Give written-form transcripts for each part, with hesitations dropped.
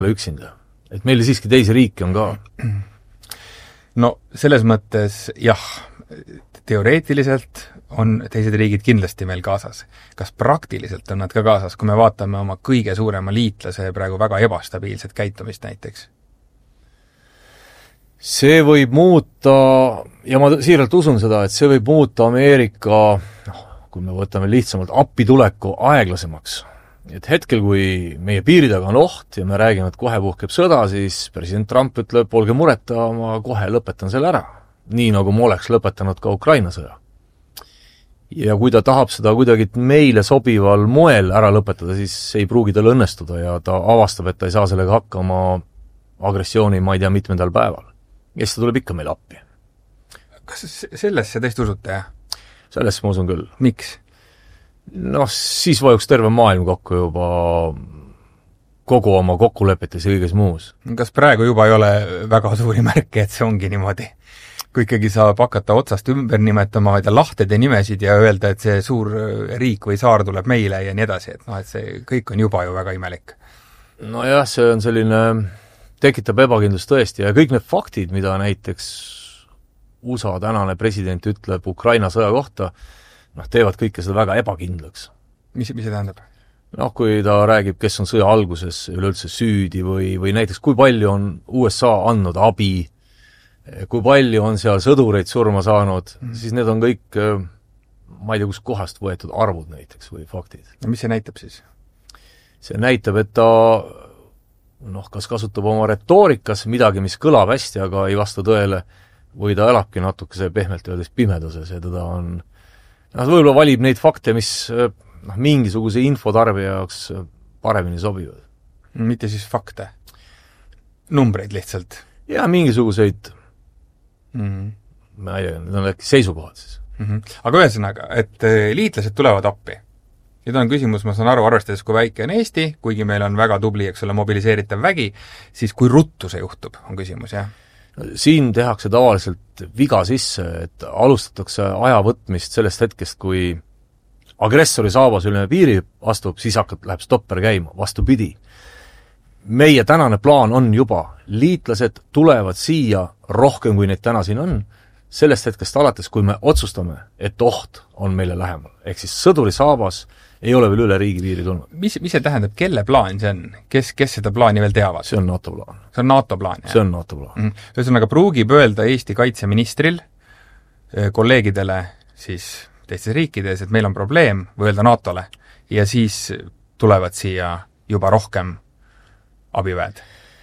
üksinda. Et meil siiski teisi riike on ka. No selles mõttes jah, teoreetiliselt on teised riigid kindlasti meil kaasas. Kas praktiliselt on nad ka kaasas, kui me vaatame oma kõige suurema liitlase praegu väga ebastabiilset käitumist näiteks? See võib muuta, ja ma siiralt usun seda, et see võib muuta Ameerika, kui me võtame lihtsamalt, appituleku aeglasemaks. Et hetkel, kui meie piiri taga on oht ja me räägime, et kohe puhkeb sõda, siis president Trump ütleb, olge mureta, ma kohe lõpetan selle ära. Nii nagu ma oleks lõpetanud ka Ukraina sõja. Ja kui ta tahab seda kuidagi meile sobival moel ära lõpetada, siis ei pruugi tal õnnestuda ja ta avastab, et ta ei saa sellega hakkama agressiooni, ma ei tea, mitmendal päeval. Ja siis ta tuleb ikka meile appi. Kas sellesse tõesti usute, jah? Sellesse ma usun küll. Miks? Noh, siis vajuks terve maailm kokku juba kogu oma kokkulepetes ja kõiges muus. Kas praegu juba ei ole väga suuri märke, et see ongi niimoodi? Kui ikkagi saab hakata otsast ümber nimetama lahtede nimesid ja öelda, et see suur riik või saar tuleb meile ja nii edasi, et et see kõik on juba ju väga imelik. No jah, see on selline, tekitab ebakindlust tõesti ja kõik need faktid, mida näiteks USA tänane president ütleb Ukraina sõja kohta, teevad kõike seda väga ebakindlaks. Mis see tähendab? Kui ta räägib, kes on sõja alguses üleüldse süüdi või näiteks kui palju on USA andnud abi, kui palju on seal sõdureid surma saanud, siis need on kõik, ma ei tea, kus kohast võetud arvud näiteks või faktid. Ja mis see näitab siis? See näitab, et ta kas kasutab oma retoorikas midagi, mis kõlab hästi, aga ei vasta tõele, või ta elabki natukese pehmelt öeldes pimeduses ja teda on võib-olla valib neid fakte, mis mingisuguse infotarbija jaoks paremini sobivad. Mitte siis fakte? Numbreid lihtsalt? Ja mingisuguseid ma ei tea, need on äkki seisukohad siis. Aga ühesõnaga, et liitlased tulevad appi. Nüüd on küsimus, ma saan aru, arvestades kui väike on Eesti, kuigi meil on väga tubli, eks ole, mobiliseeritav vägi, siis kui ruttu see juhtub, on küsimus, jah? Siin tehakse tavaliselt viga sisse, et alustatakse aja võtmist sellest hetkest, kui agressori saabas üle piiri astub, siis läheb stopper käima, vastupidi. Meie tänane plaan on juba, liitlased tulevad siia rohkem, kui neid täna siin on, sellest hetkest alates, kui me otsustame, et oht on meile lähemal. Ehk siis sõduri saabas ei ole veel üle riigi piiri tulnud. Mis see tähendab, kelle plaan see on? Kes seda plaani veel teavad? See on NATO plaan. See on NATO plaan, jah? See on NATO plaan. Ühesõnaga pruugib öelda Eesti kaitseministril kolleegidele siis teistes riikides, et meil on probleem, või öelda NATO-le, ja siis tulevad siia juba rohkem abiväed?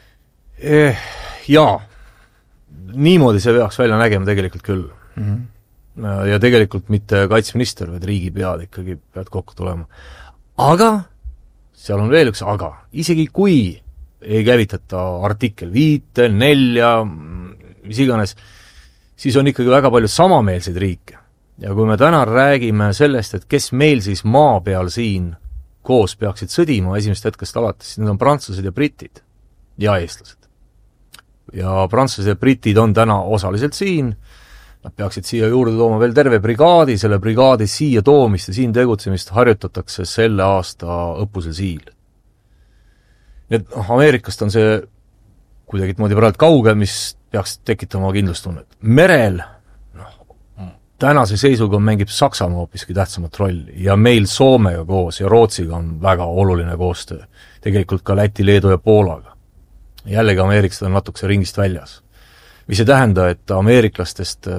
Jaa, niimoodi see peaks välja nägema tegelikult küll. Ja tegelikult mitte kaitseminister, vaid riigipead ikkagi pead kokku tulema. Aga, seal on veel üks aga, isegi kui ei käivitata artikkel 5, 4, mis iganes, siis on ikkagi väga palju samameelseid riike. Ja kui me täna räägime sellest, et kes meil siis maa peal siin koos peaksid sõdima esimest hetkest alates, siis need on prantslased ja britid ja eestlased. Ja prantslased ja britid on täna osaliselt siin, nad peaksid siia juurde tooma veel terve brigaadi, selle brigaadi siia toomist ja siin tegutsemist harjutatakse selle aasta õppusel Siil. Nii et Ameerikast on see kuidagi praegu kaugel, mis peaks tekitama kindlustunnet. Merel tänase seisuga mängib Saksamaa hoopiski tähtsamat rolli ja meil Soomega koos ja Rootsiga on väga oluline koostöö. Tegelikult ka Läti, Leedu ja Poolaga. Jällegi ameeriklased on natukese ringist väljas. Mis ei tähenda, et ameeriklastest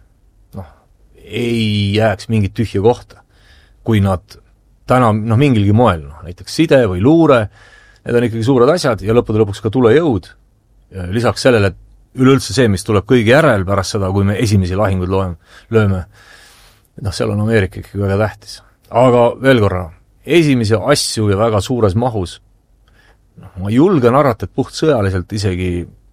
ei jääks mingit tühja kohta. Kui nad täna mingilgi moel, näiteks side või luure, need on ikkagi suured asjad ja lõppude lõpuks ka tulejõud. Ja lisaks sellele, et üleüldse see, mis tuleb kõigi järel pärast seda, kui me esimesi lahingud lööme, seal on Ameerika ikkagi väga tähtis. Aga veel korra, esimesi asju ja väga suures mahus, ma julgen arvata, et puht sõjaliselt isegi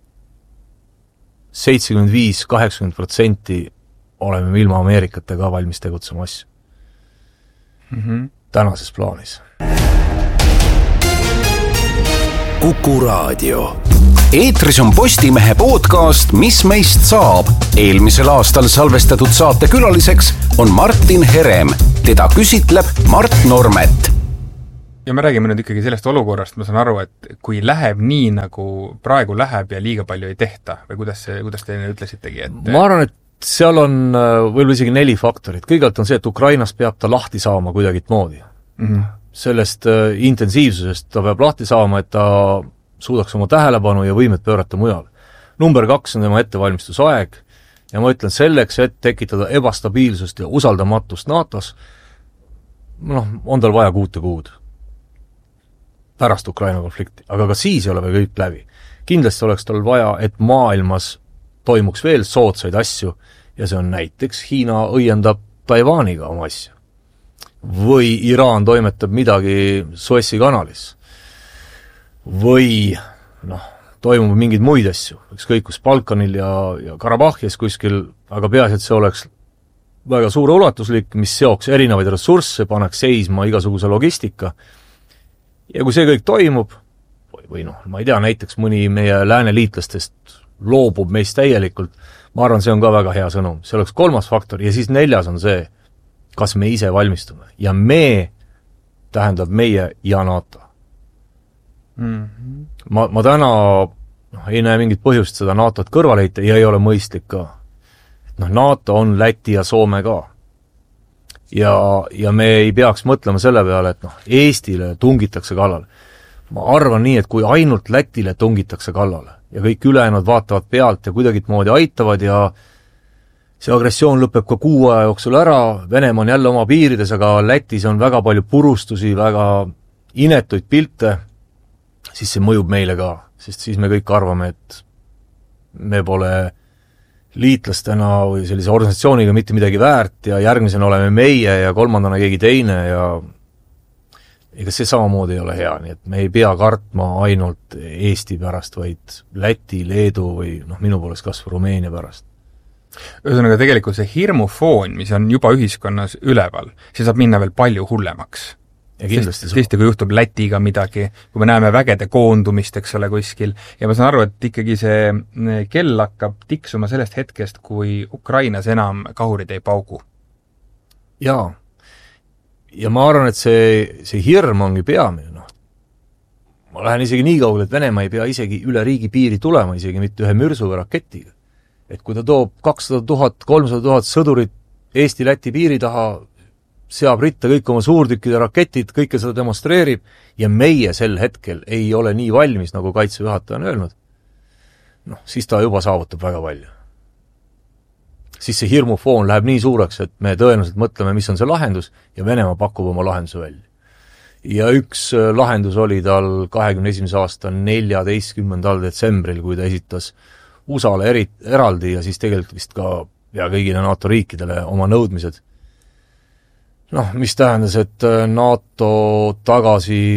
75-80% oleme ilma Ameerikate ka valmis tegutsema asju. Tänases plaanis. Kuku Raadio. Eetris on Postimehe podcast Mis meist saab. Eelmisel aastal salvestatud saate külaliseks on Martin Herem. Teda küsitleb Mart Normet. Ja me räägime nüüd ikkagi sellest olukorrast, ma saan aru, et kui läheb nii, nagu praegu läheb ja liiga palju ei tehta, või kuidas te ütlesitegi, et ma arvan, et seal on võib-olla isegi 4 faktorit. Kõigalt on see, et Ukrainas peab ta lahti saama kuidagit moodi. Sellest intensiivsusest ta peab lahti saama, et ta suudaks oma tähelepanu ja võimet pöörata mujal. Number 2 on tema ettevalmistusaeg ja ma ütlen selleks, et tekitada ebastabiilsust ja usaldamatust NATO-s, on tal vaja 6 kuud pärast Ukraina konflikti, aga ka siis ei ole veel kõik läbi. Kindlasti oleks tal vaja, et maailmas toimuks veel soodsaid asju ja see on näiteks Hiina õiendab Taiwaniga oma asju. Või Iraan toimetab midagi Suessi kanalis. Või toimub mingeid muid asju, ükskõik kus Balkanil ja Karabahhis kuskil, aga peaasi, et see oleks väga suure ulatuslik, mis seoks erinevaid ressursse, paneks seisma igasuguse logistika. Ja kui see kõik toimub, või ma ei tea, näiteks mõni meie lääneliitlastest loobub meist täielikult, ma arvan, see on ka väga hea sõnum. See oleks 3. faktor ja siis 4. on see, kas me ise valmistume. Ja me tähendab meie ja NATO. Ma täna ei näe mingit põhjust seda NATO-t kõrvaleita ja ei ole mõistlik ka. NATO on Läti ja Soome ka. Ja me ei peaks mõtlema selle peale, et Eestile tungitakse kallale. Ma arvan nii, et kui ainult Lätile tungitakse kallale ja kõik ülejäänud vaatavad pealt ja kuidagit moodi aitavad ja see agressioon lõpeb ka 6 aja jooksul ära, Venemaa on jälle oma piirides, aga Lätis on väga palju purustusi, väga inetuid pilte, siis see mõjub meile ka, sest siis me kõik arvame, et me pole liitlastena või sellise organisatsiooniga mitte midagi väärt ja järgmisena oleme meie ja 3. keegi teine ja ega see samamoodi ei ole hea, nii et me ei pea kartma ainult Eesti pärast, vaid Läti, Leedu või minu poolest kas või Rumeenia pärast. Ühesõnaga tegelikult see hirmufoon, mis on juba ühiskonnas üleval, see saab minna veel palju hullemaks. Ja kindlasti tõesti, kui juhtub Lätiga midagi, kui me näeme vägede koondumist, eks ole, kuskil, ja ma saan aru, et ikkagi see kell hakkab tiksuma sellest hetkest, kui Ukrainas enam kahurid ei paugu. Jaa. Ja ma arvan, et see hirm ongi peamine. Ma lähen isegi nii kaugele, et Venemaa ei pea isegi üle riigi piiri tulema, isegi mitte ühe mürsu või raketiga. Et kui ta toob 200 000, 300 000 sõdurit Eesti-Läti piiri taha, seab ritta kõik oma suurtükkide raketid, kõike seda demonstreerib ja meie sel hetkel ei ole nii valmis, nagu kaitsejuhataja on öelnud, siis ta juba saavutab väga palju. Siis see hirmufoon läheb nii suureks, et me tõenäoliselt mõtleme, mis on see lahendus ja Venemaa pakub oma lahenduse välja. Ja üks lahendus oli tal 21. aasta 14. detsembril, kui ta esitas USA-le eraldi ja siis tegelikult vist ka kõigile NATO riikidele oma nõudmised. Mis tähendas, et NATO tagasi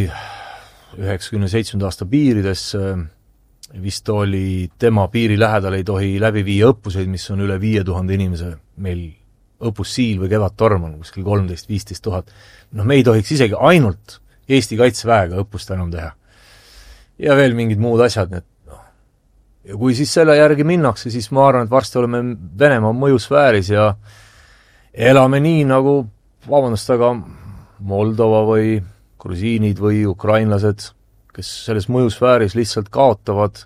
97. aasta piiridesse vist oli tema piiri lähedal ei tohi läbi viia õppuseid, mis on üle 5000 inimese meil õppussiil või Kevadtorm on kuskil 13-15 000. Me ei tohiks isegi ainult Eesti kaitseväega õppust enam teha. Ja veel mingid muud asjad. Ja kui siis selle järgi minnakse, siis ma arvan, et varsti oleme Venemaa mõjusfääris ja elame nii nagu aga Moldova või grusiinid või ukrainlased, kes selles mõjusfääris lihtsalt kaotavad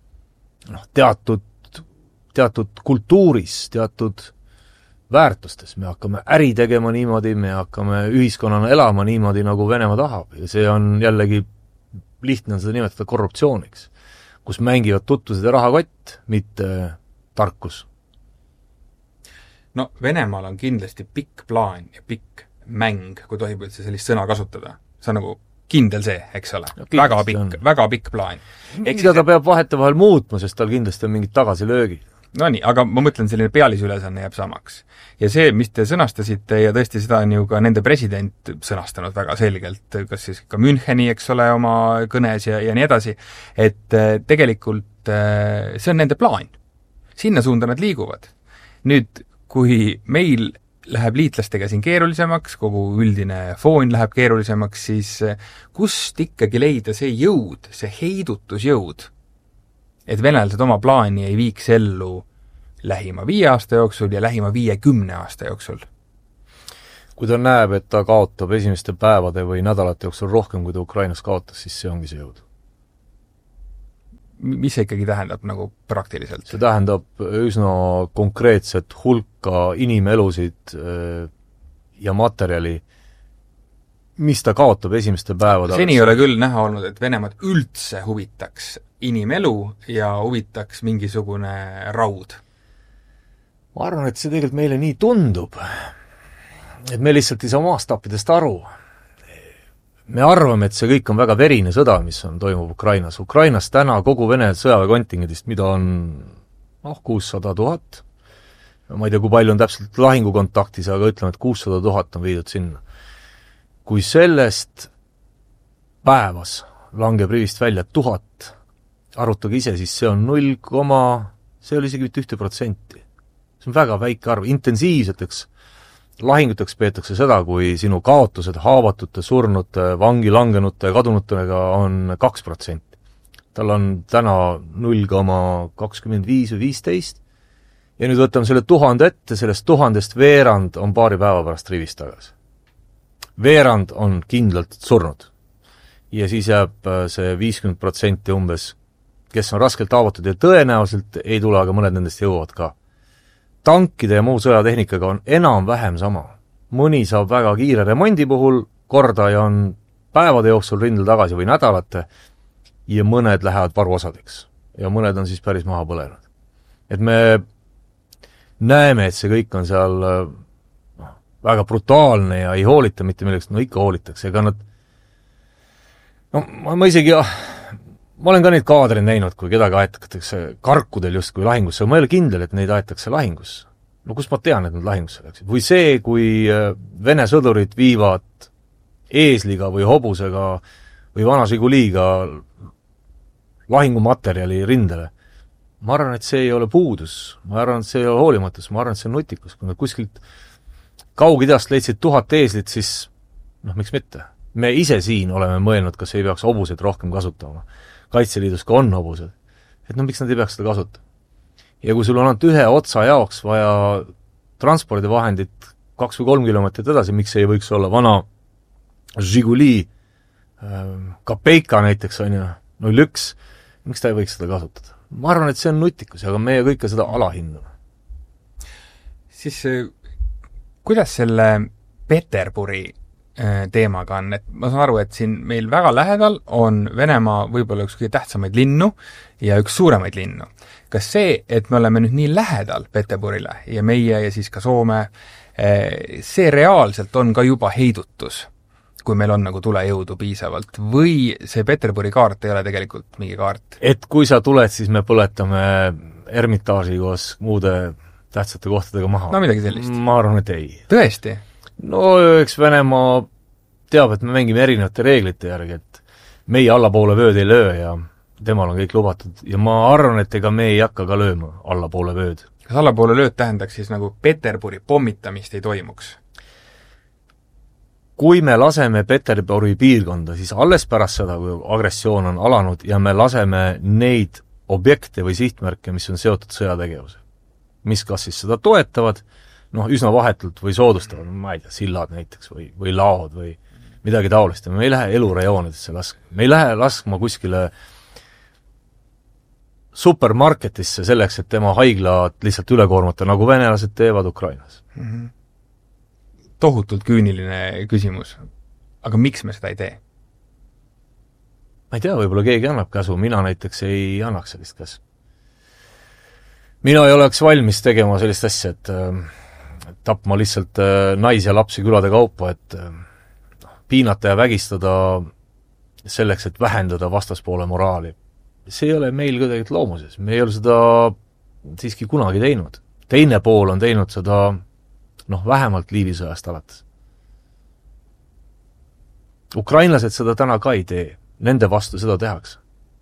teatud kultuuris, teatud väärtustes. Me hakkame äri tegema niimoodi, me hakkame ühiskonnana elama niimoodi, nagu Venemaa tahab. Ja see on jällegi lihtne seda nimetada korruptsiooniks, kus mängivad tutvused ja rahakott, mitte tarkus. Venemaal on kindlasti pikk plaan ja pikk mäng, kui tohib üldse sellist sõna kasutada. See on nagu kindel see, eks ole. Väga pikk plaan. Mida ta peab vahetevahel muutma, sest tal kindlasti on mingid tagasilöögid. Nii, aga ma mõtlen, selline pealisülesanne jääb samaks. Ja see, mis te sõnastasite, ja tõesti seda on ju ka nende president sõnastanud väga selgelt, kas siis ka Müncheni, eks ole, oma kõnes ja nii edasi, et tegelikult see on nende plaan. Sinna suunda nad liiguvad. Nüüd kui meil läheb liitlastega siin keerulisemaks, kogu üldine foon läheb keerulisemaks, siis kust ikkagi leida see jõud, see heidutusjõud, et venelased oma plaani ei viiks ellu lähima 5 aasta jooksul ja lähima 50 aasta jooksul? kui ta näeb, et ta kaotab esimeste päevade või nädalate jooksul rohkem, kui ta Ukrainas kaotas, siis see ongi see jõud. Mis see ikkagi tähendab nagu praktiliselt? See tähendab üsna konkreetset hulka inimelusid ja materjali, mis ta kaotab esimeste päevade. Seni ei ole küll näha olnud, et Venemaad üldse huvitaks inimelu ja huvitaks mingisugune raud. Ma arvan, et see tegelikult meile nii tundub, et me lihtsalt ei saa maastappidest aru. Me arvame, et see kõik on väga verine sõda, mis toimub Ukrainas. Ukrainas täna kogu Vene sõjaväekontingendist, mida on 600 000, ma ei tea, kui palju on täpselt lahingukontaktis, aga ütleme, et 600 000 on viidud sinna. Kui sellest päevas langeb rivist välja 1000, arutage ise, siis see on 0, see oli isegi mitte 1%. See on väga väike arv. Intensiivseteks lahinguteks peetakse seda, kui sinu kaotused haavatute, surnute, vangi langenute ja kadunutega on 2%. Tal on täna 0,25 või 15. Ja nüüd võtame selle 1000 ette, sellest 1000 veerand on paari päeva pärast rivist tagasi. Veerand on kindlalt surnud. Ja siis jääb see 50% umbes, kes on raskelt haavatud ja tõenäoliselt ei tule, aga mõned nendest jõuavad ka. Tankide ja muu sõjatehnikaga on enam-vähem sama. Mõni saab väga kiire remondi puhul korda ja on päevade jooksul rindel tagasi või nädalate ja mõned lähevad varuosadeks. Ja mõned on siis päris maha põlenud. Et me näeme, et see kõik on seal väga brutaalne ja ei hoolita mitte millest, no ikka hoolitakse. Ega nad, ma isegi, ma olen ka neid kaadreid näinud, kui kedagi aetatakse karkudel just kui lahingusse, ma ei ole kindel, et neid aetakse lahingusse. No kus ma tean, et nad lahingusse läksid? Või see, kui Vene sõdurid viivad eesliga või hobusega või vana Žiguliga lahingumaterjali rindele. Ma arvan, et see ei ole puudus, ma arvan, et see ei ole hoolimatus, ma arvan, et see on nutikus. Kui nad kuskilt Kaug-Idast leidsid 1000 eeslit, siis miks mitte? Me ise siin oleme mõelnud, kas ei peaks hobuseid rohkem kasutama. Kaitseliidus ka on hobused. Et miks nad ei peaks seda kasutada? Ja kui sul on ainult ühe otsa jaoks vaja transpordivahendit 2 või 3 kilomeetrit edasi, miks ei võiks olla vana Žiguli, Kapeika näiteks on ju, 01, miks ta ei võiks seda kasutada? Ma arvan, et see on nutikus, aga meie kõike seda alahindame. Siis kuidas selle Peterburi teemaga on, et ma saan aru, et siin meil väga lähedal on Venemaa võib-olla üks kõige tähtsamaid linnu ja üks suuremaid linnu. Kas see, et me oleme nüüd nii lähedal Peterburile ja meie ja siis ka Soome, see reaalselt on ka juba heidutus, kui meil on nagu tulejõudu piisavalt, või see Peterburi kaart ei ole tegelikult mingi kaart? Et kui sa tuled, siis me põletame Ermitaaži koos muude tähtsate kohtadega maha. No midagi sellist? Ma arvan, et ei. Tõesti? No eks Venemaa teab, et me mängime erinevate reeglite järgi, et meie allapoole vööd ei löö ja temal on kõik lubatud. Ja ma arvan, et ega me ei hakka ka lööma allapoole vööd. Kas allapoole lööd tähendaks siis nagu Peterburi pommitamist ei toimuks? Kui me laseme Peterburi piirkonda, siis alles pärast seda, kui agressioon on alanud ja me laseme neid objekte või sihtmärke, mis on seotud sõjategevuse, mis kas siis seda toetavad, üsna vahetult või soodustavad, ma ei tea, sillad näiteks või laod või midagi taolist. Me ei lähe elurajoonidesse laskma. Me ei lähe laskma kuskile supermarketisse selleks, et tema haiglat lihtsalt üle koormata, nagu venelased teevad Ukrainas. Tohutult küüniline küsimus. Aga miks me seda ei tee? Ma ei tea, võib-olla keegi annab käsu, mina näiteks ei annaks sellist käsu. Mina ei oleks valmis tegema sellist asja, et tapma lihtsalt naisi ja lapsi külade kaupa, et piinata ja vägistada selleks, et vähendada vastaspoole moraali. See ei ole meil kuidagi loomuses, me ei ole seda siiski kunagi teinud. Teine pool on teinud seda vähemalt Liivisõjast alates. Ukrainlased seda täna ka ei tee, nende vastu seda tehakse.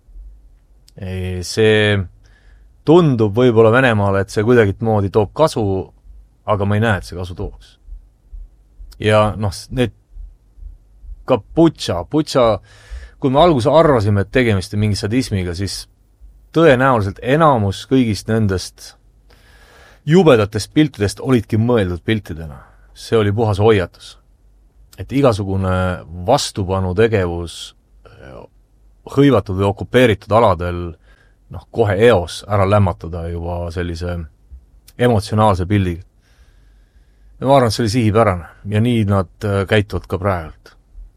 See tundub võib-olla Venemaale, et see kuidagit moodi toob kasu, aga ma ei näe, et see kasu tooks. Ja need ka Butša, kui me alguses arvasime, et tegemist on mingi sadismiga, siis tõenäoliselt enamus kõigist nendest jubedatest piltidest olidki mõeldud piltidena. see oli puhas hoiatus. Et igasugune vastupanutegevus hõivatud või okupeeritud aladel kohe eos ära lämmatada juba sellise emotsionaalse pildiga. Ja ma arvan, et see oli sihipärane ja nii nad käituvad ka praegult.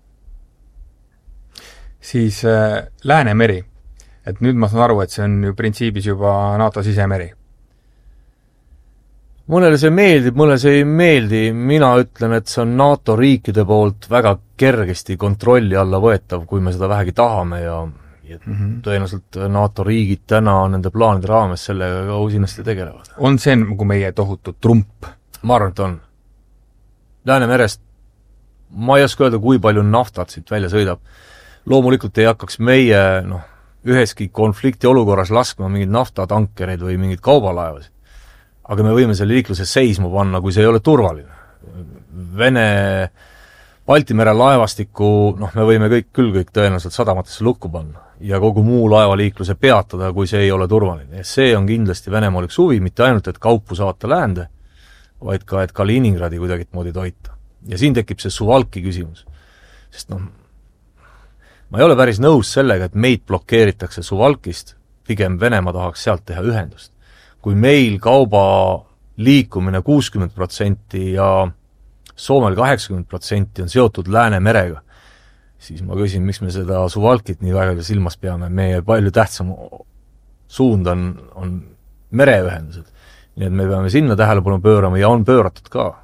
Siis Läänemeri. Et nüüd ma saan aru, et see on ju printsiibis juba NATO sisemeri. Mõnele see meeldib, mõnele see ei meeldi. Mina ütlen, et see on NATO riikide poolt väga kergesti kontrolli alla võetav, kui me seda vähegi tahame ja tõenäoliselt NATO riigid täna nende plaanide raames sellega ka usinasti tegelevad. On see nagu meie tohutu trump? Ma arvan, et on. Läänemerest ma ei oska öelda, kui palju naftat siit välja sõidab. Loomulikult ei hakkaks meie üheski konflikti olukorras laskma mingid naftatankereid või mingid kaubalaevasid. Aga me võime selle liikluse seisma panna, kui see ei ole turvaline. Vene Balti mere laevastikku, me võime kõik tõenäoliselt sadamatesse lukku panna ja kogu muu laevaliikluse peatada, kui see ei ole turvaline. Ja see on kindlasti Venemaal üks huvi, mitte ainult, et kaupu saata läände, vaid ka, et Kaliningradi kuidagi moodi toita. Ja siin tekib see Suvalki küsimus. Sest ma ei ole päris nõus sellega, et meid blokeeritakse Suvalkist, pigem Venemaa tahaks sealt teha ühendust. Kui meil kauba liikumine 60% ja Soomel 80% on seotud Läänemerega, siis ma küsin, miks me seda Suvalkit nii väga silmas peame. Meie palju tähtsam suund on mereühendused. Nii et me peame sinna tähelepanu pöörama ja on pööratud ka.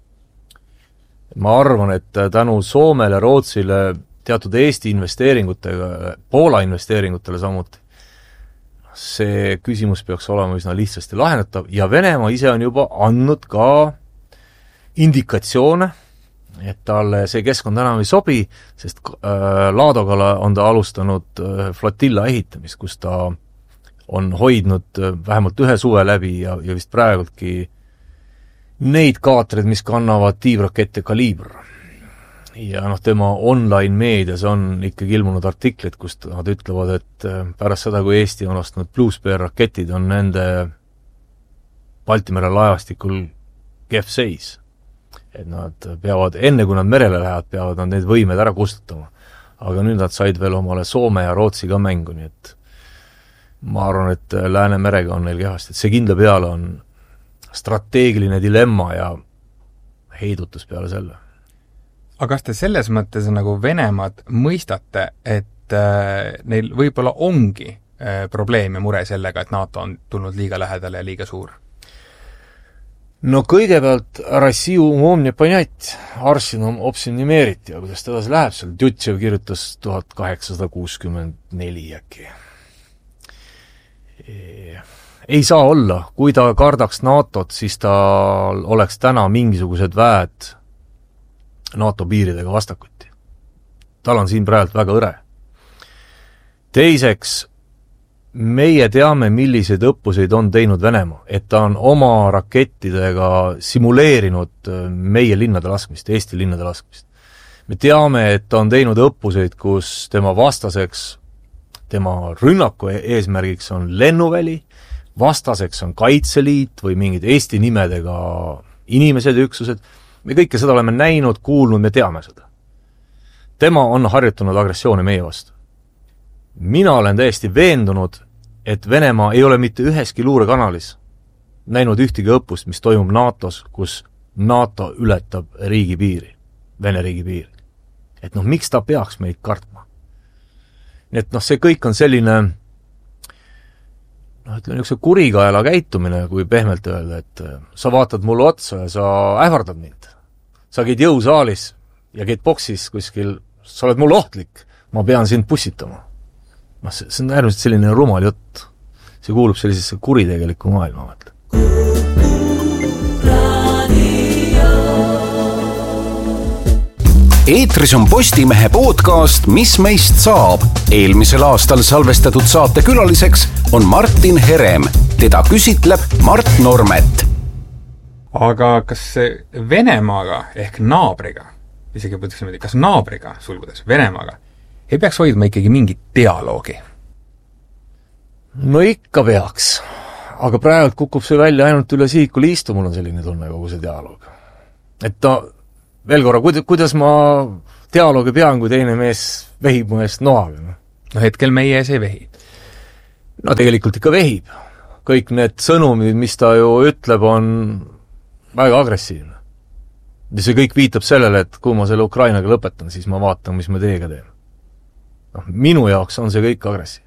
Ma arvan, et tänu Soomele, Rootsile, teatud Eesti investeeringutega, Poola investeeringutele samuti, see küsimus peaks olema üsna lihtsasti lahendatav ja Venemaa ise on juba andnud ka indikatsioone, et talle see keskkond enam ei sobi, sest Laadogale on ta alustanud flotilla ehitamist, kus ta on hoidnud vähemalt ühe suve läbi ja vist praegultki neid kaatreid, mis kannavad tiivrakette Kaliibr. Ja tema online meedias on ikkagi ilmunud artiklid, kus nad ütlevad, et pärast seda, kui Eesti on ostnud Blue Spear raketid, on nende Baltimere laevastikul kehv seis. Et nad peavad, enne kui nad merele lähevad, peavad nad need võimed ära kustutama. Aga nüüd nad said veel omale Soome ja Rootsi ka mängu, nii et ma arvan, et Läänemerega on neil kehvasti. Et see kindla peale on strateegiline dilemma ja heidutus peale selle. Aga kas te selles mõttes nagu Venemaad mõistate, et neil võib-olla ongi probleem ja mure sellega, et NATO on tulnud liiga lähedale ja liiga suur? No kõigepealt Россию умом не понять, Arsinum obsim nimeeriti ja kuidas teda läheb seal, Djutšev kirjutas 1864 äkki. Ei saa olla, kui ta kardaks NATO-t, siis tal oleks täna mingisugused väed NATO piiridega vastakuti. Tal on siin praegu väga õre. Teiseks, meie teame, milliseid õppuseid on teinud Venemaa, et ta on oma rakettidega simuleerinud meie linnade laskmist, Eesti linnade laskmist. Me teame, et ta on teinud õppuseid, kus tema vastaseks, tema rünnaku eesmärgiks on lennuväli, vastaseks on Kaitseliit või mingid Eesti nimedega inimesed, üksused. Me kõike seda oleme näinud, kuulnud, me teame seda. Tema on harjutanud agressiooni meie vastu. Mina olen täiesti veendunud, et Venemaa ei ole mitte üheski luurekanalis näinud ühtegi õppust, mis toimub NATOs, kus NATO ületab riigipiiri, Vene riigipiiri. Et miks ta peaks meid kartma? Nii et see kõik on selline ütlen üks kurikaela käitumine, kui pehmelt öelda, et sa vaatad mulle otsa ja sa ähvardad mind. Sa käid jõusaalis ja käid boksis kuskil, sa oled mulle ohtlik, ma pean sind pussitama. See on äärmiselt selline rumal jutt. See kuulub sellisesse kuritegelikku maailma, mõtle. Eetris on Postimehe podcast Mis meist saab. Eelmisel aastal salvestatud saate külaliseks on Martin Herem. Teda küsitleb Mart Normet. Aga kas Venemaaga ehk naabriga, isegi mõtleks, kas naabriga, sulgudes Venemaaga, ei peaks hoidma ikkagi mingit dialoogi? No ikka peaks. Aga praegu kukub see välja ainult üle sihikul istu, mul on selline tunne kogu see dialoog. et ta, veel korra, kuidas ma dialoogi pean, kui teine mees vehib mu eest noaga? No hetkel meie ees ei vehi. No tegelikult ikka vehib. Kõik need sõnumid, mis ta ju ütleb, on väga agressiivne. Ja see kõik viitab sellele, et kui ma selle Ukrainaga lõpetan, siis ma vaatan, mis me teiega teeme. No, minu jaoks on see kõik agressiivne.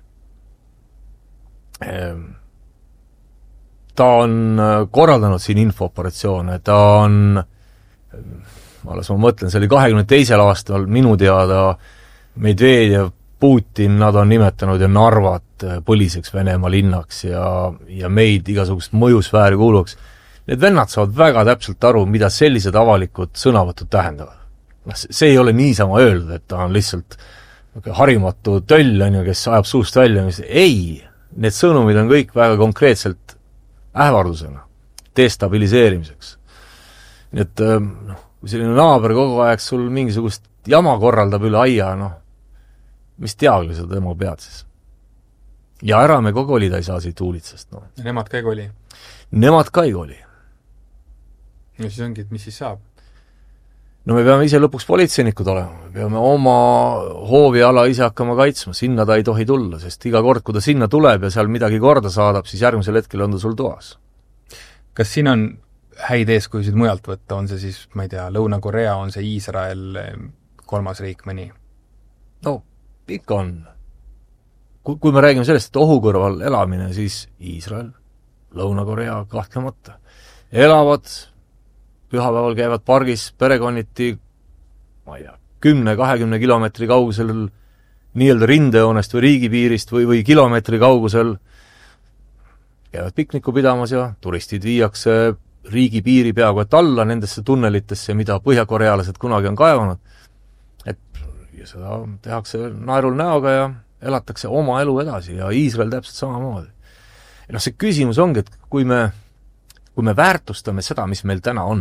Ta on korraldanud siin infooperatsioone, ta on, ma mõtlen, see oli 22. aastal minu teada Medvedev, Putin, nad on nimetanud ja Narvat põliseks Venemaa linnaks ja meid igasugust mõjusfääri kuuluks. Need vennad saavad väga täpselt aru, mida sellised avalikud sõnavõtud tähendavad. See ei ole niisama öeldud, et ta on lihtsalt harimatu töll, kes ajab suust välja. Ei, need sõnumid on kõik väga konkreetselt ähvardusena, destabiliseerimiseks. Nii et kui selline naaber kogu aeg sul mingisugust jama korraldab üle aia, mis teagi seda tema pead siis. Ja ära me kogu olida ei saa siit huulitsest. Ja nemad ka ei koli? Nemad ka ei koli. Ja siis ongi, et mis siis saab? No me peame ise lõpuks politseinikud olema, me peame oma hooviala ise hakkama kaitsma, sinna ta ei tohi tulla, sest iga kord, kui ta sinna tuleb ja seal midagi korda saadab, siis järgmisel hetkel on ta sul toas. Kas siin on häid eeskujusid mujalt võtta, on see siis, ma ei tea, Lõuna-Korea, on see Iisrael, kolmas riik mõni? No, ikka on. Kui me räägime sellest, et ohukõrval elamine, siis Iisrael, Lõuna-Korea kahtlemata. Elavad, pühapäeval käivad pargis perekonniti, ma ei tea, 10-20 kilomeetri kaugusel nii-öelda rindejoonest või riigipiirist või kilomeetri kaugusel käivad pikniku pidamas ja turistid viiakse riigipiiri peaaegu et alla nendesse tunnelitesse, mida põhjakorealased kunagi on kaevanud. Ja seda tehakse naerul näoga ja elatakse oma elu edasi ja Iisrael täpselt samamoodi. Ja see küsimus ongi, et kui me väärtustame seda, mis meil täna on,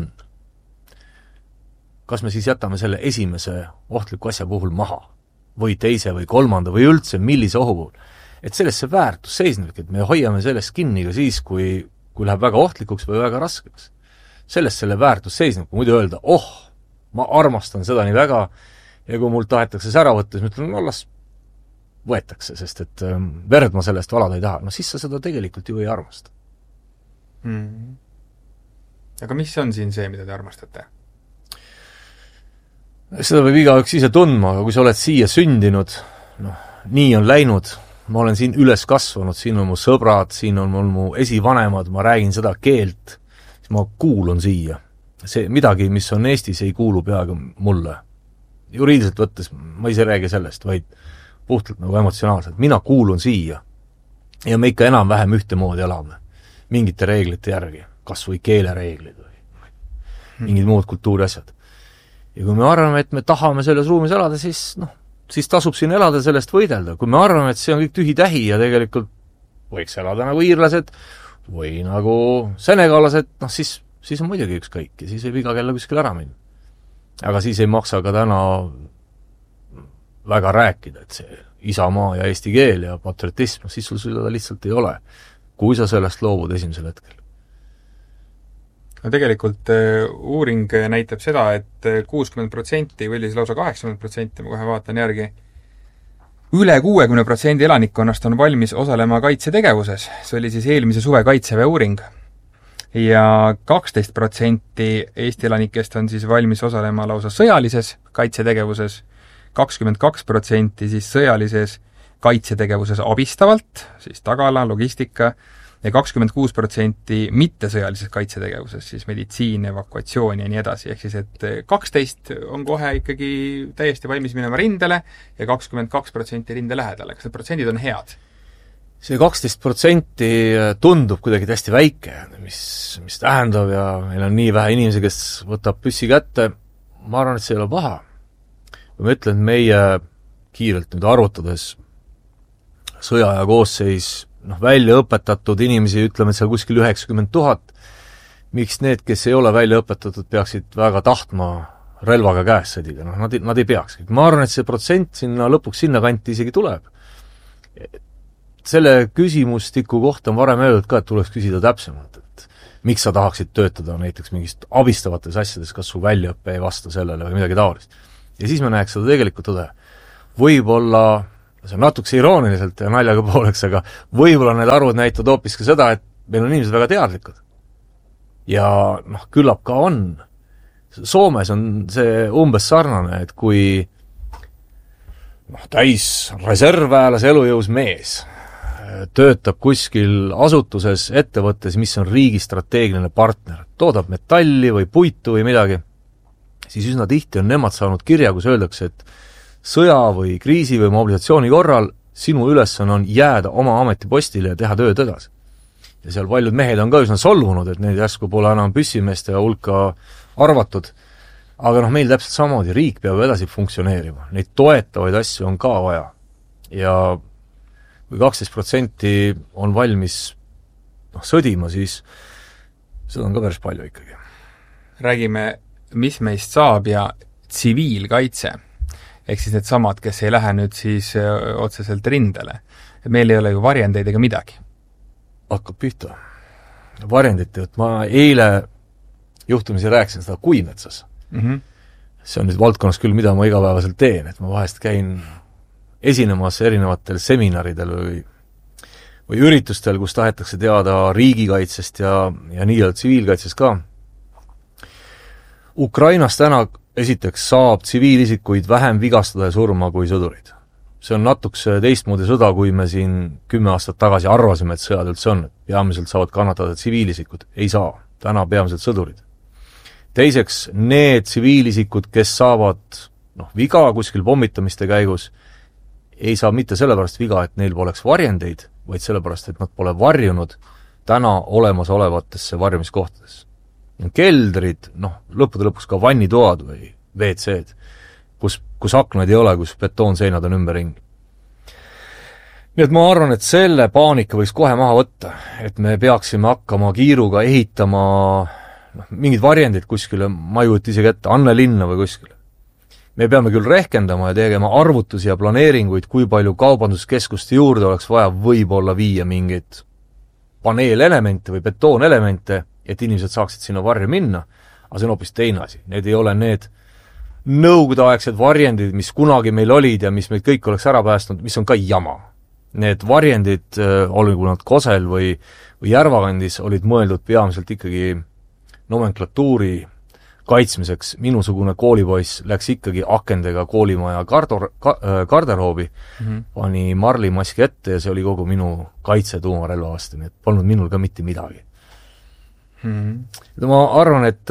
kas me siis jätame selle esimese ohtliku asja puhul maha või teise või kolmanda või üldse millise ohu puhul. Et selles see väärtus seisnebki, et me hoiame sellest kinni ka siis, kui läheb väga ohtlikuks või väga raskeks. Sellest selle väärtus seisneb, kui muidu öelda, ma armastan seda nii väga, ja kui mul tahetakse see ära võtta, siis ma ütlen, las võetakse, sest et verd ma sellest valada ei taha. No siis sa seda tegelikult ju ei armasta. Aga mis on siin see, mida te armastate? Seda võib igaüks ise tundma, aga kui sa oled siia sündinud, nii on läinud, ma olen siin üles kasvanud, siin on mu sõbrad, siin on mul mu esivanemad, ma räägin seda keelt, siis ma kuulun siia. See midagi, mis on Eestis, ei kuulu peaaegu mulle. Juriidiliselt võttes, ma ise räägi sellest, vaid puhtalt nagu emotsionaalselt. Mina kuulun siia ja me ikka enam-vähem ühtemoodi elame. Mingite reeglite järgi, kas või keelereeglid või mingid muud kultuuri asjad. Ja kui me arvame, et me tahame selles ruumis elada, siis tasub siin elada, sellest võidelda. Kui me arvame, et see on kõik tühi-tähi ja tegelikult võiks elada nagu iirlased või nagu senegalased, siis on muidugi ükskõik ja siis võib iga kella kuskil ära minna. Aga siis ei maksa ka täna väga rääkida, et see isamaa ja eesti keel ja patriotism, siis sul seda lihtsalt ei ole, kui sa sellest loobud esimesel hetkel. No tegelikult uuring näitab seda, et 60% või siis lausa 80%, ma kohe vaatan järgi, üle 60% elanikkonnast on valmis osalema kaitsetegevuses. See oli siis eelmise suve kaitseväe uuring. Ja 12% Eesti elanikest on siis valmis osalema lausa sõjalises kaitsetegevuses, 22% siis sõjalises kaitsetegevuses abistavalt, siis tagala, logistika, ja 26% mittesõjalises kaitsetegevuses, siis meditsiin, evakuatsioon ja nii edasi, ehk siis et 12 on kohe ikkagi täiesti valmis minema rindele ja 22% rinde lähedale. Kas need protsendid on head? See 12% tundub kuidagi täiesti väike, mis tähendab ja meil on nii vähe inimesi, kes võtab püssi kätte, ma arvan, et see ei ole paha. Kui ma ütlen, meie kiirelt nüüd arvutades sõja ja koosseis välja õpetatud inimesi, ütleme, et seal kuskil 90 000, miks need, kes ei ole välja õpetatud, peaksid väga tahtma relvaga käes sõdida, nad ei peakski. Ma arvan, et see protsent lõpuks sinna kanti isegi tuleb. selle küsimustiku kohta on varem öeldud ka, et tuleks küsida täpsemalt, et miks sa tahaksid töötada näiteks mingist abistavates asjades, kas su väljaõppe ei vasta sellele või midagi taolist. Ja siis me näeks seda tegelikult tõde. Võib-olla, see on natukese irooniliselt ja naljaga pooleks, aga võib-olla need arvud näitavad hoopis ka seda, et meil on inimesed väga teadlikud. Ja küllap ka on. Soomes on see umbes sarnane, et kui täis reservväelase elujõus mees töötab kuskil asutuses, ettevõttes, mis on riigi strateegiline partner, toodab metalli või puitu või midagi, siis üsna tihti on nemad saanud kirja, kus öeldakse, et sõja või kriisi või mobilisatsiooni korral sinu ülesanne on jääda oma ametipostile ja teha tööd edasi. Ja seal paljud mehed on ka üsna solvunud, et neid järsku pole enam püssimeeste hulka arvatud, aga meil täpselt samamoodi, riik peab edasi funktsioneerima, neid toetavaid asju on ka vaja. Ja kui 12% on valmis sõdima, siis seda on ka päris palju ikkagi. Räägime, mis meist saab ja tsiviilkaitse, ehk siis need samad, kes ei lähe nüüd siis otseselt rindele. Meil ei ole ju varjendeid ega midagi. Hakkab pihta. Varjendit, et ma eile juhtumisi rääkisin seda Kuimetsas. See on nüüd valdkonnas küll, mida ma igapäevaselt teen, et ma vahest käin esinemas erinevatel seminaridel või üritustel, kus tahetakse teada riigikaitsest ja nii-öelda tsiviilkaitsest ka. Ukrainas täna esiteks saab tsiviilisikuid vähem vigastada ja surma kui sõdurid. See on natukese teistmoodi sõda, kui me siin 10 aastat tagasi arvasime, et sõjad üldse on. Peamiselt saavad kannatada tsiviilisikud. Ei saa. Täna peamiselt sõdurid. Teiseks, need tsiviilisikud, kes saavad viga kuskil pommitamiste käigus, ei saa mitte sellepärast viga, et neil poleks varjendeid, vaid sellepärast, et nad pole varjunud täna olemasolevatesse varjumiskohtades. Keldrid, lõppude lõpuks ka vannitoad või WC-d, kus aknaid ei ole, kus betoonseinad on ümberringi. Nii et ma arvan, et selle paanika võiks kohe maha võtta, et me peaksime hakkama kiiruga ehitama mingid varjendid kuskile, ma ei kujuta isegi ette, Annelinna või kuskile. Me peame küll rehkendama ja tegema arvutusi ja planeeringuid, kui palju kaubanduskeskuste juurde oleks vaja võib-olla viia mingeid paneelelemente või betoonelemente, et inimesed saaksid sinna varju minna, aga see on hoopis teine asi. Need ei ole need nõukogudeaegsed varjendid, mis kunagi meil olid ja mis meid kõik oleks ära päästnud, mis on ka jama. Need varjendid, olgu nad Kosel või Järvakandis, olid mõeldud peamiselt ikkagi nomenklatuuri kaitsmiseks. Minusugune koolipoiss läks ikkagi akendega koolimaja garderoobi, pani marlimaski ette ja see oli kogu minu kaitse tuumarelva vastu, nii et polnud minul ka mitte midagi. Ma arvan, et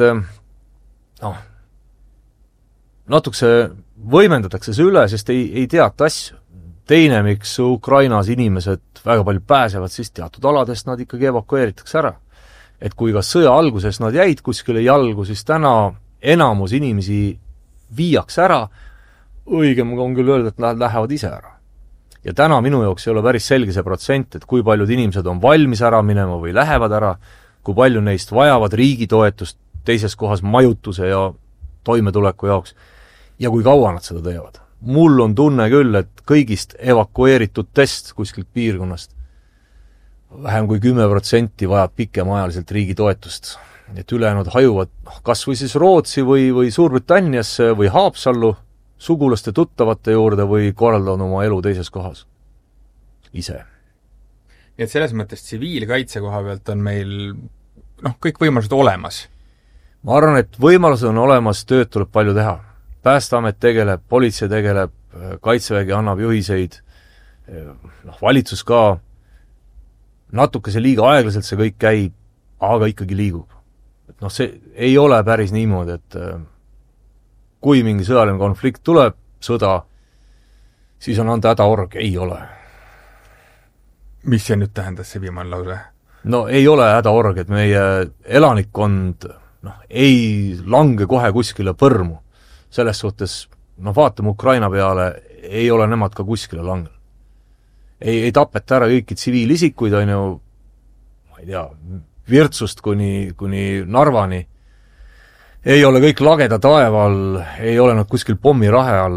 natukese võimendatakse see üle, sest ei teata asju. Teine, miks Ukrainas inimesed väga palju pääsevad, siis teatud aladest nad ikkagi evakueeritakse ära. Et kui ka sõja alguses nad jäid kuskile jalgu, siis täna enamus inimesi viiaks ära, õigem on küll öelda, et nad lähevad ise ära. Ja täna minu jaoks ei ole päris selge see protsent, et kui paljud inimesed on valmis ära minema või lähevad ära, kui palju neist vajavad riigi toetust teises kohas majutuse ja toimetuleku jaoks ja kui kaua nad seda teevad. Mul on tunne küll, et kõigist evakueeritud test kuskilt piirkonnast vähem kui 10% vajab pikemaajaliselt riigi toetust. Et ülejäänud hajuvad kas või siis Rootsi või Suurbritanniasse või Haapsallu sugulaste tuttavate juurde või korraldavad oma elu teises kohas. Ise. Et selles mõttes tsiviilkaitse koha pealt on meil kõik võimalused olemas. Ma arvan, et võimalused on olemas, tööd tuleb palju teha. Päästeamet tegeleb, politsei tegeleb, kaitsevägi annab juhiseid, valitsus ka, natukese liiga aeglaselt see kõik käib, aga ikkagi liigub. Et see ei ole päris niimoodi, et kui mingi sõjaline konflikt tuleb, sõda, siis on anda hädaorg, ei ole. Mis see nüüd tähendas, see viimane lause? Ei ole hädaorg, et meie elanikkond ei lange kohe kuskile põrmu. Selles suhtes, vaatame Ukraina peale, ei ole nemad ka kuskile langel. Ei tapeta ära kõiki tsiviilisikuid, ma ei tea, Virtsust kuni Narvani. Ei ole kõik lageda taeva all, ei ole nad kuskil pommirahe all.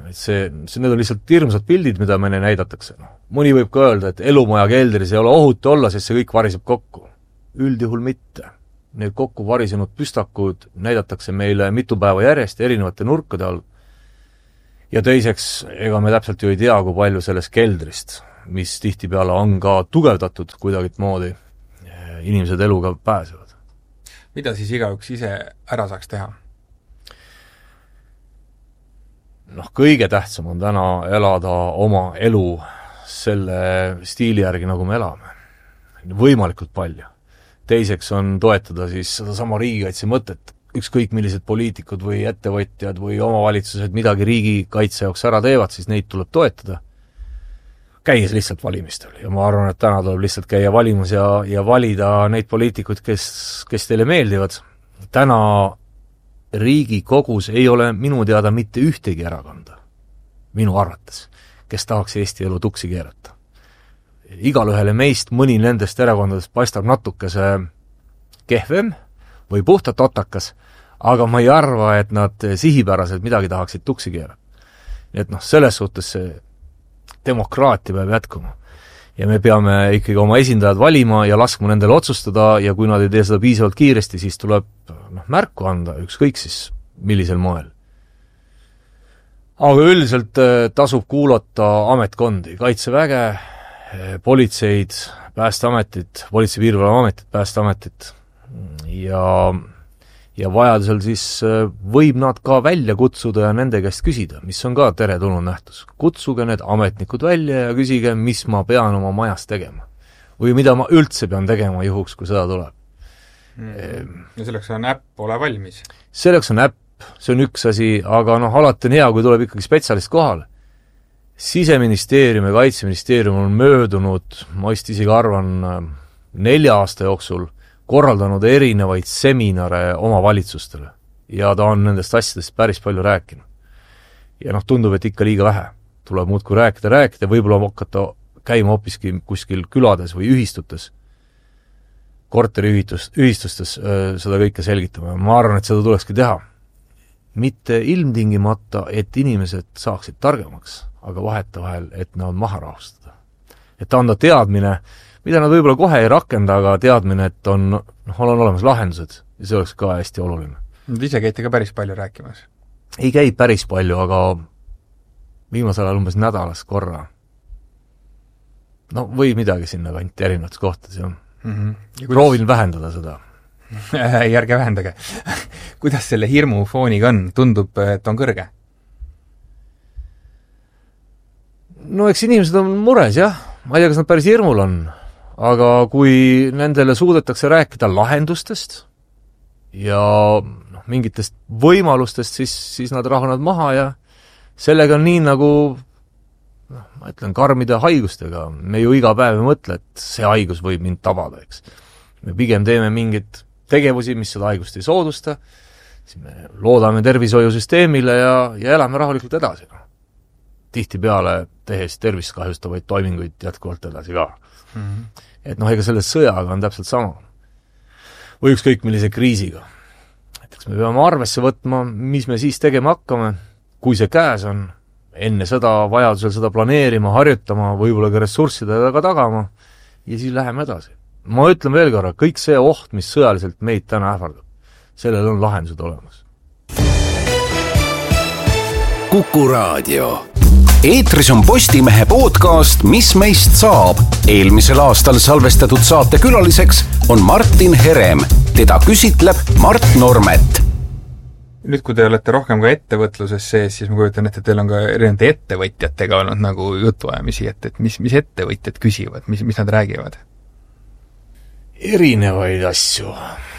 need on lihtsalt hirmsad pildid, mida meile näidatakse. Mõni võib ka öelda, et elumaja keldris ei ole ohutu olla, sest see kõik variseb kokku. Üldjuhul mitte. Need kokku varisenud püstakud näidatakse meile mitu päeva järjest erinevate nurkade all. Ja teiseks, ega me täpselt ju ei tea, kui palju sellest keldrist, mis tihtipeale on ka tugevdatud kuidagit moodi, inimesed eluga pääsevad. Mida siis igaüks ise ära saaks teha? Kõige tähtsam on täna elada oma elu selle stiili järgi, nagu me elame. Võimalikult palju. Teiseks on toetada siis seda sama riigikaitse mõtet. Ükskõik millised poliitikud või ettevõtjad või omavalitsused midagi riigikaitse jaoks ära teevad, siis neid tuleb toetada. Käies lihtsalt valimistel. Ja ma arvan, et täna tuleb lihtsalt käia valimas ja valida neid poliitikuid, kes teile meeldivad. Täna Riigikogus ei ole minu teada mitte ühtegi erakonda, minu arvates, kes tahaks Eesti elu tuksi keerata. Igal ühele meist mõni nendest erakondadest paistab natukese kehvem või puhtalt otakas, aga ma ei arva, et nad sihipäraselt midagi tahaksid tuksi keerata. Nii et selles suhtes see demokraatia peab jätkuma. Ja me peame ikkagi oma esindajad valima ja laskma nendele otsustada ja kui nad ei tee seda piisavalt kiiresti, siis tuleb märku anda, ükskõik siis millisel moel. Aga üldiselt tasub kuulata ametkondi, kaitseväge, politseid, päästeametit, politsei-piirivalveametit, päästeametit ja vajadusel siis võib nad ka välja kutsuda ja nende käest küsida, mis on ka teretulnud nähtus. Kutsuge need ametnikud välja ja küsige, mis ma pean oma majas tegema. Või mida ma üldse pean tegema juhuks, kui seda tuleb. Ja selleks on äpp ole valmis? Selleks on äpp, see on üks asi, aga alati on hea, kui tuleb ikkagi spetsialist kohal. Siseministeerium ja Kaitseministeerium on möödunud, ma vist isegi arvan, 4 aasta jooksul korraldanud erinevaid seminare oma valitsustele ja ta on nendest asjadest päris palju rääkinud. Ja tundub, et ikka liiga vähe. Tuleb muudkui rääkida, võib-olla hakata käima hoopiski kuskil külades või ühistutes, korteriühistustes seda kõike selgitama. Ma arvan, et seda tulekski teha. Mitte ilmtingimata, et inimesed saaksid targemaks, aga vahetevahel, et nad maha rahustada. Et anda teadmine, mida nad võib-olla kohe ei rakenda, aga teadmine, et on olemas lahendused ja see oleks ka hästi oluline. Nad ise käite ka päris palju rääkimas? Ei käi päris palju, aga viimasel ajal umbes nädalas korra. Või midagi sinna kanti erinevates kohtades, jah. Proovin vähendada seda. Järge vähendage. Kuidas selle hirmu fooniga on? Tundub, et on kõrge? Eks inimesed on mures, jah. Ma ei tea, kas nad päris hirmul on, aga kui nendele suudetakse rääkida lahendustest ja mingitest võimalustest, siis nad rahunevad maha ja sellega on nii nagu ma ütlen karmide haigustega. Me ju iga päev ei mõtle, et see haigus võib mind tabada, eks. Me pigem teeme mingeid tegevusi, mis seda haigust ei soodusta, siis me loodame tervishoiusüsteemile ja elame rahulikult edasi. Tihtipeale tehes tervist kahjustavaid toiminguid jätkuvalt edasi ka. Et ega selle sõjaga on täpselt sama. Või ükskõik millise kriisiga. Näiteks me peame arvesse võtma, mis me siis tegema hakkame, kui see käes on, enne seda vajadusel seda planeerima, harjutama, võib-olla ka ressurssidega tagama ja siis läheme edasi. Ma ütlen veel korra, kõik see oht, mis sõjaliselt meid täna ähvardab, sellel on lahendused olemas. Kuku Raadio. Eetris on Postimehe podcast Mis meist saab. Eelmisel aastal salvestatud saate külaliseks on Martin Herem. Teda küsitleb Mart Normet. Nüüd, kui te olete rohkem ka ettevõtluses sees, siis ma kujutan, et teil on ka erinevate ettevõtjatega olnud nagu jutuajamisi, et mis ettevõtjad küsivad, mis nad räägivad? Erinevaid asju.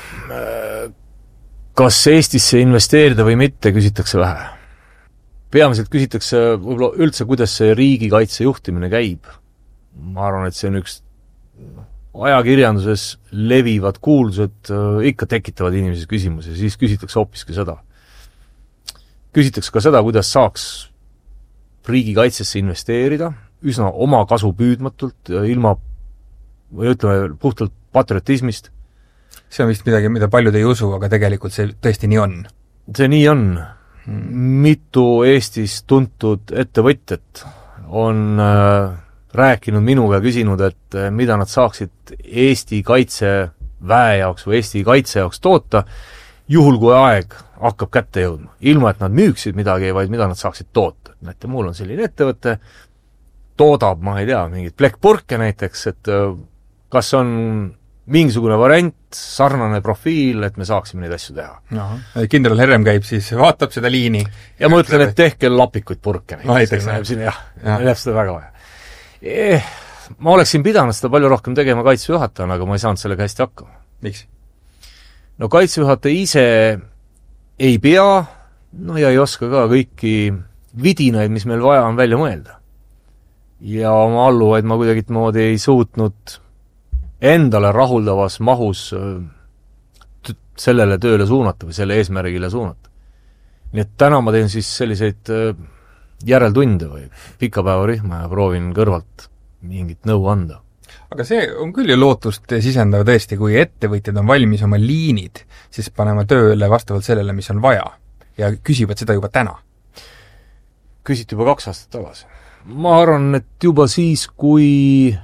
Kas Eestisse investeerida või mitte, küsitakse vähe. Peamiselt küsitakse võib-olla üldse, kuidas see riigikaitse juhtimine käib. Ma arvan, et see on üks ajakirjanduses levivad kuuldused ikka tekitavad inimesi küsimusi, siis küsitakse hoopiski seda. Küsitakse ka seda, kuidas saaks riigikaitsesse investeerida, üsna oma kasu püüdmatult, ilma, või ütleme, puhtalt patriotismist. See on vist midagi, mida paljud ei usu, aga tegelikult see tõesti nii on. See nii on. mitu Eestis tuntud ettevõtjat on rääkinud minuga ja küsinud, et mida nad saaksid Eesti kaitseväe jaoks või Eesti kaitse jaoks toota, juhul kui aeg hakkab kätte jõudma. Ilma, et nad müüksid midagi, vaid mida nad saaksid toota. Näete, mul on selline ettevõte, toodab, ma ei tea, mingid plekkpurke näiteks, et kas on mingisugune variant, sarnane profiil, et me saaksime neid asju teha. Kindral Herem käib siis, vaatab seda liini. Ja ma ütlen, et tehke lapikuid purke näiteks. Läheb seda väga vaja. Ma oleksin pidanud seda palju rohkem tegema kaitsejuhatajana, aga ma ei saanud sellega hästi hakkama. Miks? No kaitsejuhataja ise ei pea, no ja ei oska ka kõiki vidinaid, mis meil vaja on, välja mõelda. Ja oma alluvaid ma kuidagi moodi ei suutnud endale rahuldavas mahus sellele tööle suunata või selle eesmärgile suunata. Nii et täna ma teen siis selliseid järeltunde või pikapäevarühma ja proovin kõrvalt mingit nõu anda. Aga see on küll ju lootust sisendav tõesti, kui ettevõtjad on valmis oma liinid, siis panema tööle vastavalt sellele, mis on vaja ja küsivad seda juba täna. Küsiti juba 2 aastat tagasi. Ma arvan, et juba siis, kui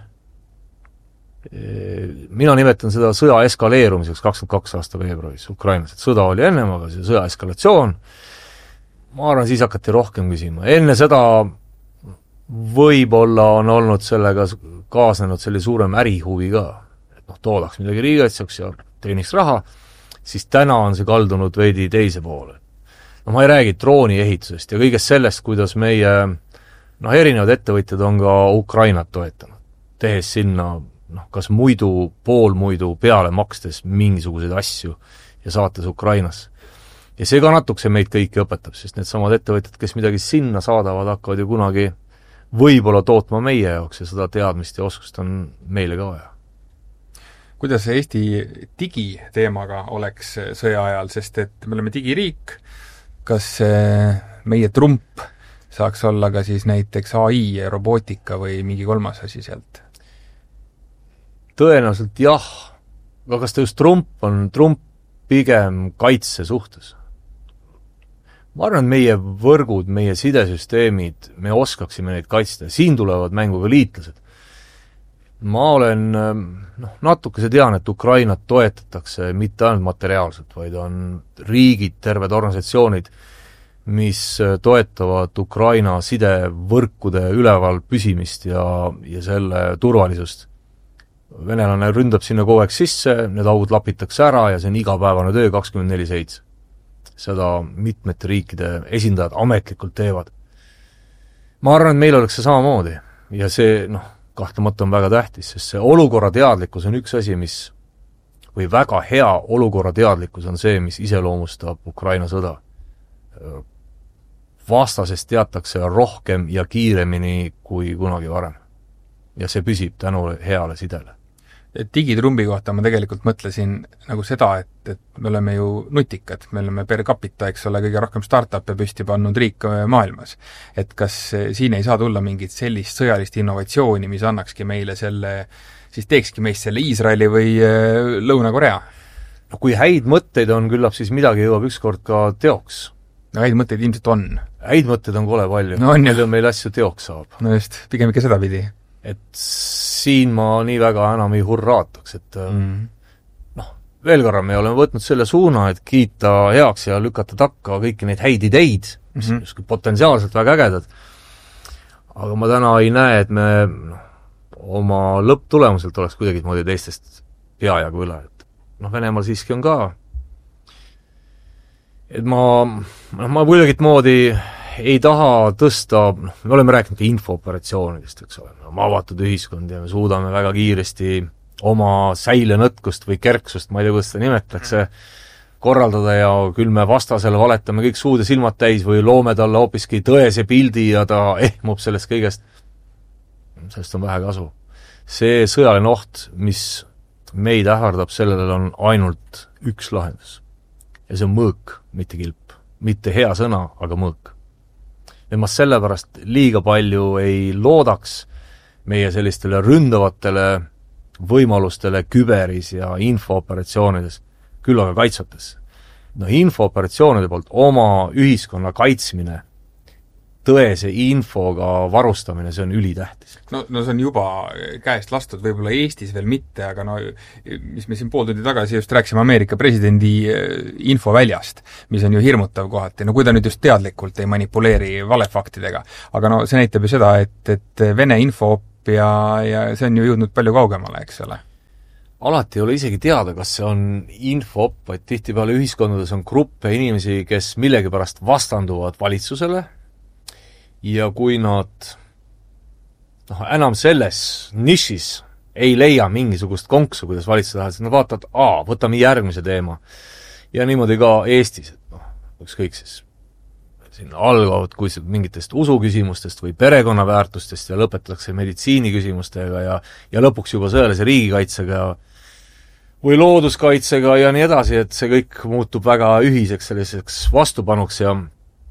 mina nimetan seda sõja eskaleerumiseks 22 aasta veebruaris Ukrainas, et sõda oli ennem, aga see sõja eskalatsioon, ma arvan, siis hakati rohkem küsima. Enne seda võib-olla on olnud sellega kaasnenud selle suurem ärihuvi ka, et toodaks midagi riigikaitseks ja teeniks raha, siis täna on see kaldunud veidi teise poole. Ma ei räägi drooni ehitusest ja kõigest sellest, kuidas meie erinevad ettevõtjad on ka Ukrainat toetanud, tehes sinna kas muidu, poolmuidu peale makstes mingisuguseid asju ja saates Ukrainas. Ja see ka natukese meid kõiki õpetab, sest need samad ettevõtjad, kes midagi sinna saadavad, hakkavad ju kunagi võib-olla tootma meie jaoks ja seda teadmist ja oskust on meile ka vaja. Kuidas Eesti digiteemaga oleks sõja ajal, sest et me oleme digiriik, kas meie trump saaks olla ka siis näiteks AI ja robootika või mingi 3. asi sealt? Tõenäoliselt jah, aga kas ta just trump on pigem kaitse suhtes? Ma arvan, et meie võrgud, meie sidesüsteemid, me oskaksime neid kaitsta. Siin tulevad mängu ka liitlased. Ma olen, natukese tean, et Ukrainat toetatakse mitte ainult materiaalselt, vaid on riigid, terved organisatsioonid, mis toetavad Ukraina sidevõrkude üleval püsimist ja selle turvalisust. Venelane ründab sinna kogu aeg sisse, need augud lapitakse ära ja see on igapäevane töö 24/7. Seda mitmete riikide esindajad ametlikult teevad. Ma arvan, et meil oleks see samamoodi ja see, kahtlemata on väga tähtis, sest see olukorrateadlikkus on üks asi, või väga hea olukorrateadlikkus on see, mis iseloomustab Ukraina sõda. Vastasest teatakse rohkem ja kiiremini kui kunagi varem. Ja see püsib tänu heale sidele. Digitrumbi kohta ma tegelikult mõtlesin nagu seda, et me oleme ju nutikad, me oleme per capita, eks ole, kõige rohkem startup'e püsti pannud riik maailmas. Et kas siin ei saa tulla mingit sellist sõjalist innovatsiooni, mis annakski meile selle, siis teekski meist selle Iisraeli või Lõuna-Korea? No kui häid mõtteid on, küllap siis midagi jõuab ükskord ka teoks. No häid mõtteid ilmselt on. Häid mõtteid on kole palju. No on, palju meil asju teoks saab. No just, pigem ikka seda pidi. Et siin ma nii väga enam ei hurraataks, et veel korra me oleme võtnud selle suuna, et kiita heaks ja lükata takka kõiki neid häid ideid, mis on potentsiaalselt väga ägedad. Aga ma täna ei näe, et me oma lõpptulemuselt oleks kuidagi moodi teistest peajagu üle. Venemaal siiski on ka. Et ma kuidagi moodi ei taha tõsta, me oleme rääkinud ka infooperatsioonidest, eks ole, me oleme avatud ühiskond ja me suudame väga kiiresti oma säilenõtkust või kerksust, ma ei tea, kuidas seda nimetatakse, korraldada ja küll me vastasele valetame kõik suud ja silmad täis või loome talle hoopiski tõese pildi ja ta ehmub sellest kõigest. Sellest on vähe kasu. See sõjaline oht, mis meid ähvardab, sellele on ainult üks lahendus. Ja see on mõõk, mitte kilp. Mitte hea sõna, aga mõõk. Ja ma sellepärast liiga palju ei loodaks meie sellistele ründavatele võimalustele küberis ja infooperatsioonides, küll aga kaitsvates. infooperatsioonide poolt oma ühiskonna kaitsmine, tõese infoga varustamine, see on ülitähtis. No see on juba käest lastud, võib-olla Eestis veel mitte, aga mis me siin pool tundi tagasi just rääkisime Ameerika presidendi infoväljast, mis on ju hirmutav kohati, kui ta nüüd just teadlikult ei manipuleeri valefaktidega. Aga see näitab ju seda, et Vene infoop ja see on ju jõudnud palju kaugemale, eks ole. Alati ei ole isegi teada, kas see on infoop, vaid tihtipeale ühiskondades on gruppe inimesi, kes millegipärast vastanduvad valitsusele, ja kui nad enam selles nišis ei leia mingisugust konksu, kuidas valitsus tahab, siis nad vaatavad, võtame järgmise teema. Ja niimoodi ka Eestis, et ükskõik siis siin algavad mingitest usuküsimustest või perekonnaväärtustest ja lõpetatakse meditsiiniküsimustega ja lõpuks juba sõjalise riigikaitsega või looduskaitsega ja nii edasi, et see kõik muutub väga ühiseks selliseks vastupanuks ja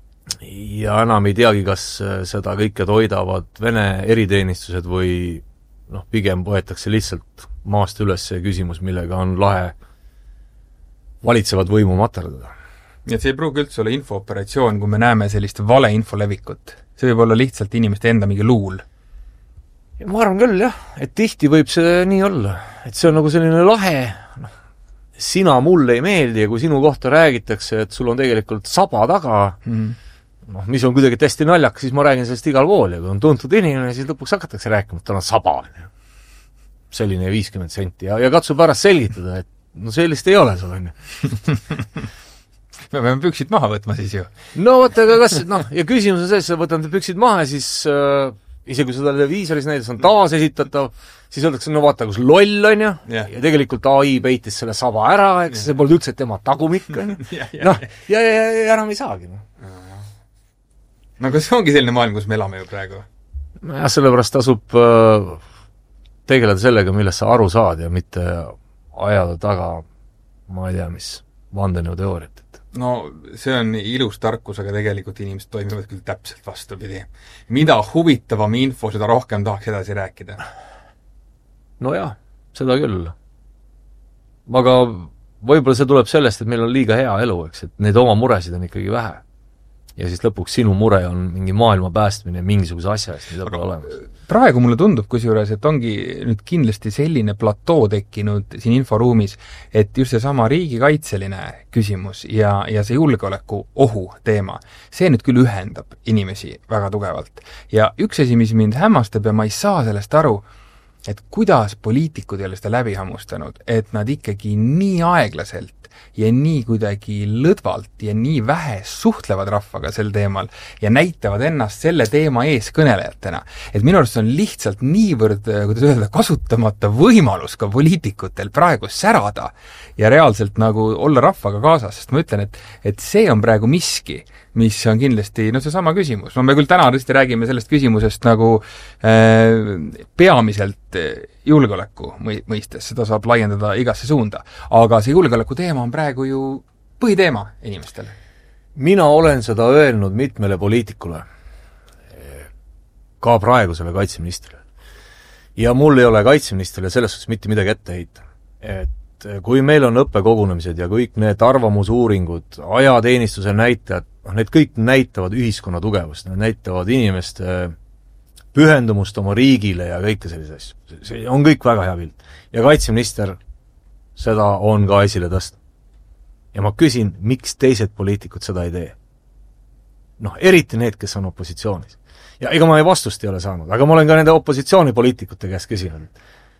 enam ei teagi, kas seda kõike toidavad Vene eriteenistused või pigem võetakse lihtsalt maast üles see küsimus, millega on lahe valitsevad võimu materdada. Ja see ei pruugi üldse olla infooperatsioon, kui me näeme sellist valeinfo levikut. See võib olla lihtsalt inimeste enda mingi luul. Ja ma arvan küll, jah, et tihti võib see nii olla. Et see on nagu selline lahe, sina mulle ei meeldi ja kui sinu kohta räägitakse, et sul on tegelikult saba taga, mis on kuidagi tästi naljak, siis ma räägin sellest igal pool ja kui on tuntud inimene, siis lõpuks hakatakse rääkima, et tal on saba. Selline 50 senti ja katsu pärast selgitada, et sellist ei ole sul, on ju. Me peame püksid maha võtma siis ju. No võtta, aga kas, ja küsimus on selles, võtan te püksid maha ja siis isegi kui seda televiisoris näides on taas esitatav, siis öeldakse, vaata, kus loll on ju, ja tegelikult AI peitis selle saba ära, eks see polnud üldse tema tagumik, on ju. Ja enam ei saagi, aga see ongi selline maailm, kus me elame ju praegu. Ja sellepärast tasub tegeleda sellega, millest sa aru saad ja mitte ajada taga, ma ei tea, mis vandenõuteooriat. No see on ilus tarkus, aga tegelikult inimesed toimivad küll täpselt vastupidi. Mida huvitavam info, seda rohkem tahaks edasi rääkida? No jah, seda küll. Aga võib-olla see tuleb sellest, et meil on liiga hea elu, eks, et neid oma muresid on ikkagi vähe. Ja siis lõpuks sinu mure on mingi maailma päästmine mingisuguse asja eest, mida pole olemas. Praegu mulle tundub kusjuures, et ongi nüüd kindlasti selline platoo tekkinud siin inforuumis, et just see sama riigikaitseline küsimus ja see julgeoleku ohu teema, see nüüd küll ühendab inimesi väga tugevalt. Ja üks asi, mis mind hämmastab ja ma ei saa sellest aru, et kuidas poliitikud ei ole seda läbi hammustanud, et nad ikkagi nii aeglaselt ja nii kuidagi lõdvalt ja nii vähe suhtlevad rahvaga sel teemal ja näitavad ennast selle teema eeskõnelejatena. Et minu arust on lihtsalt niivõrd, kuidas öelda, kasutamata võimalus ka poliitikutel praegu särada ja reaalselt nagu olla rahvaga kaasas, sest ma ütlen, et see on praegu miski, mis on kindlasti, see sama küsimus. Me küll täna tõesti räägime sellest küsimusest nagu peamiselt julgeoleku mõistes, seda saab laiendada igasse suunda. Aga see julgeoleku teema on praegu ju põhiteema inimestele. Mina olen seda öelnud mitmele poliitikule, ka praegusele kaitseministrile. Ja mul ei ole kaitseministrile selles suhtes mitte midagi ette heita. Et kui meil on õppekogunemised ja kõik need arvamusuuringud, ajateenistuse näitajad, need kõik näitavad ühiskonna tugevust, need näitavad inimeste pühendumust oma riigile ja kõike sellise asju. See on kõik väga hea pilt. Ja kaitseminister seda on ka esile tõsta. Ja ma küsin, miks teised poliitikud seda ei tee? Eriti need, kes on opositsioonis. Ja ega ma ei vastust ei ole saanud, aga ma olen ka nende opositsioonipoliitikute käest küsinud.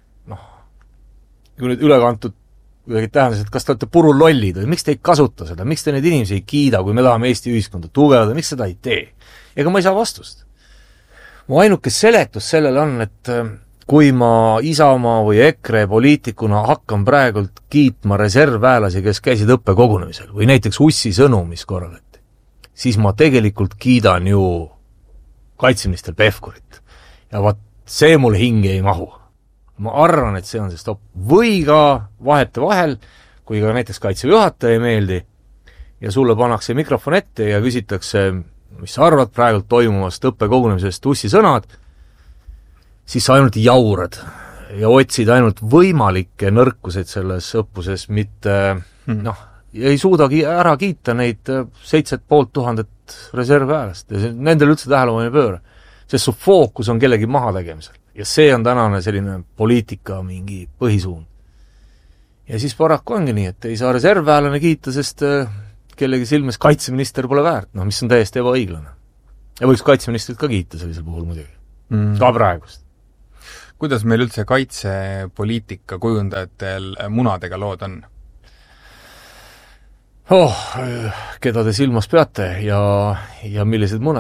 Kui nüüd ülekantud kuidagi tähendas, et kas te olete purul lollid või miks te ei kasuta seda, miks te neid inimesi ei kiida, kui me tahame Eesti ühiskonda tugevada, miks seda ei tee? Ega ma ei saa vastust. Mu ainuke seletus sellele on, et kui ma Isamaa või EKRE poliitikuna hakkan praegult kiitma reservväelasi, kes käisid õppekogunemisel või näiteks Ussi sõnu, mis korraldati, siis ma tegelikult kiidan ju kaitseminister Pevkurit. Ja see mul hinge ei mahu. Ma arvan, et see on see stopp. Või ka vahete vahel, kui ka näiteks kaitsejuhataja ei meeldi ja sulle pannakse mikrofon ette ja küsitakse, mis sa arvad praegult toimuvast õppekogunemisest Ussi sõnad, siis sa ainult jaurad ja otsid ainult võimalikke nõrkuseid selles õppuses, mitte ja ei suudagi ära kiita neid 7500 reservväelast ja nendel üldse tähelepanu ei pööra. Sest su fookus on kellegi maha tegemisel. Ja see on tänane selline poliitika mingi põhisuun. Ja siis paraku ongi nii, et ei saa reservväelane kiita, sest kellegi silmes kaitseminister pole väärt, mis on täiesti ebaõiglane. Ja võiks kaitseministrit ka kiita sellisel puhul muidugi. Ka praegust. Kuidas meil üldse kaitsepoliitika kujundajatel munadega lood on? Keda te silmas peate ja millised mune?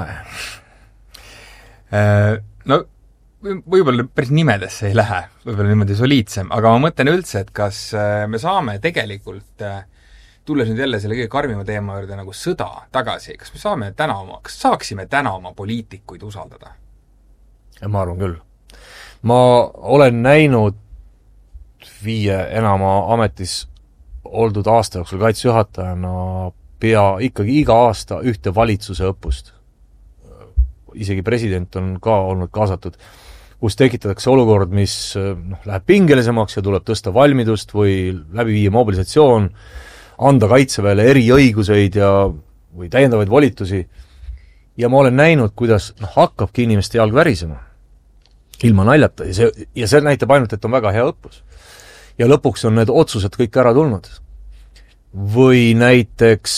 No võib-olla päris nimedesse ei lähe, võib-olla niimoodi soliidsem, aga ma mõtlen üldse, et kas me saame tegelikult, tulles nüüd jälle selle kõige karmima teema juurde nagu sõda tagasi, kas saaksime täna oma poliitikuid usaldada? Ja ma arvan küll. Ma olen näinud 5 enama ametis oldud aasta jooksul kaitsejuhatajana ikkagi iga aasta ühte valitsuse õppust. Isegi president on ka olnud kaasatud, kus tekitatakse olukord, mis läheb pingelisemaks ja tuleb tõsta valmidust või läbi viia mobilisatsioon, anda kaitseväele eriõiguseid või täiendavaid volitusi. Ja ma olen näinud, kuidas hakkabki inimeste jalg värisema ilma naljata ja see näitab ainult, et on väga hea õppus. Ja lõpuks on need otsused kõik ära tulnud. Või näiteks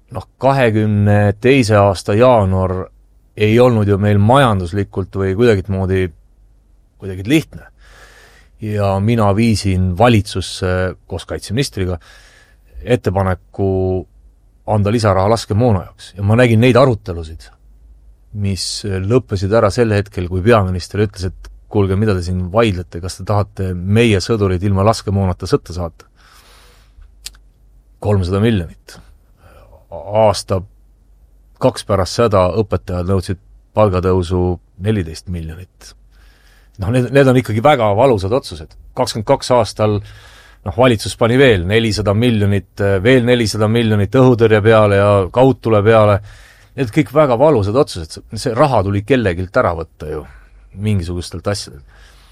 22. aasta jaanuar ei olnud ju meil majanduslikult või kuidagi lihtne. Ja mina viisin valitsusse koos kaitseministriga ettepaneku anda lisaraha laskemoona jaoks. Ja ma nägin neid arutelusid, mis lõppesid ära sel hetkel, kui peaminister ütles, et kuulge, mida te siin vaidlete, kas te tahate meie sõdurid ilma laskemoonata sõtta saata? 300 miljonit. Aasta 2 pärast seda õpetajad nõudsid palgatõusu 14 miljonit. Need on ikkagi väga valusad otsused. 22 aastal valitsus pani veel 400 miljonit, veel 400 miljonit õhutõrje peale ja kaudtule peale. Need kõik väga valusad otsused. See raha tuli kellegilt ära võtta ju mingisugustelt asjadelt.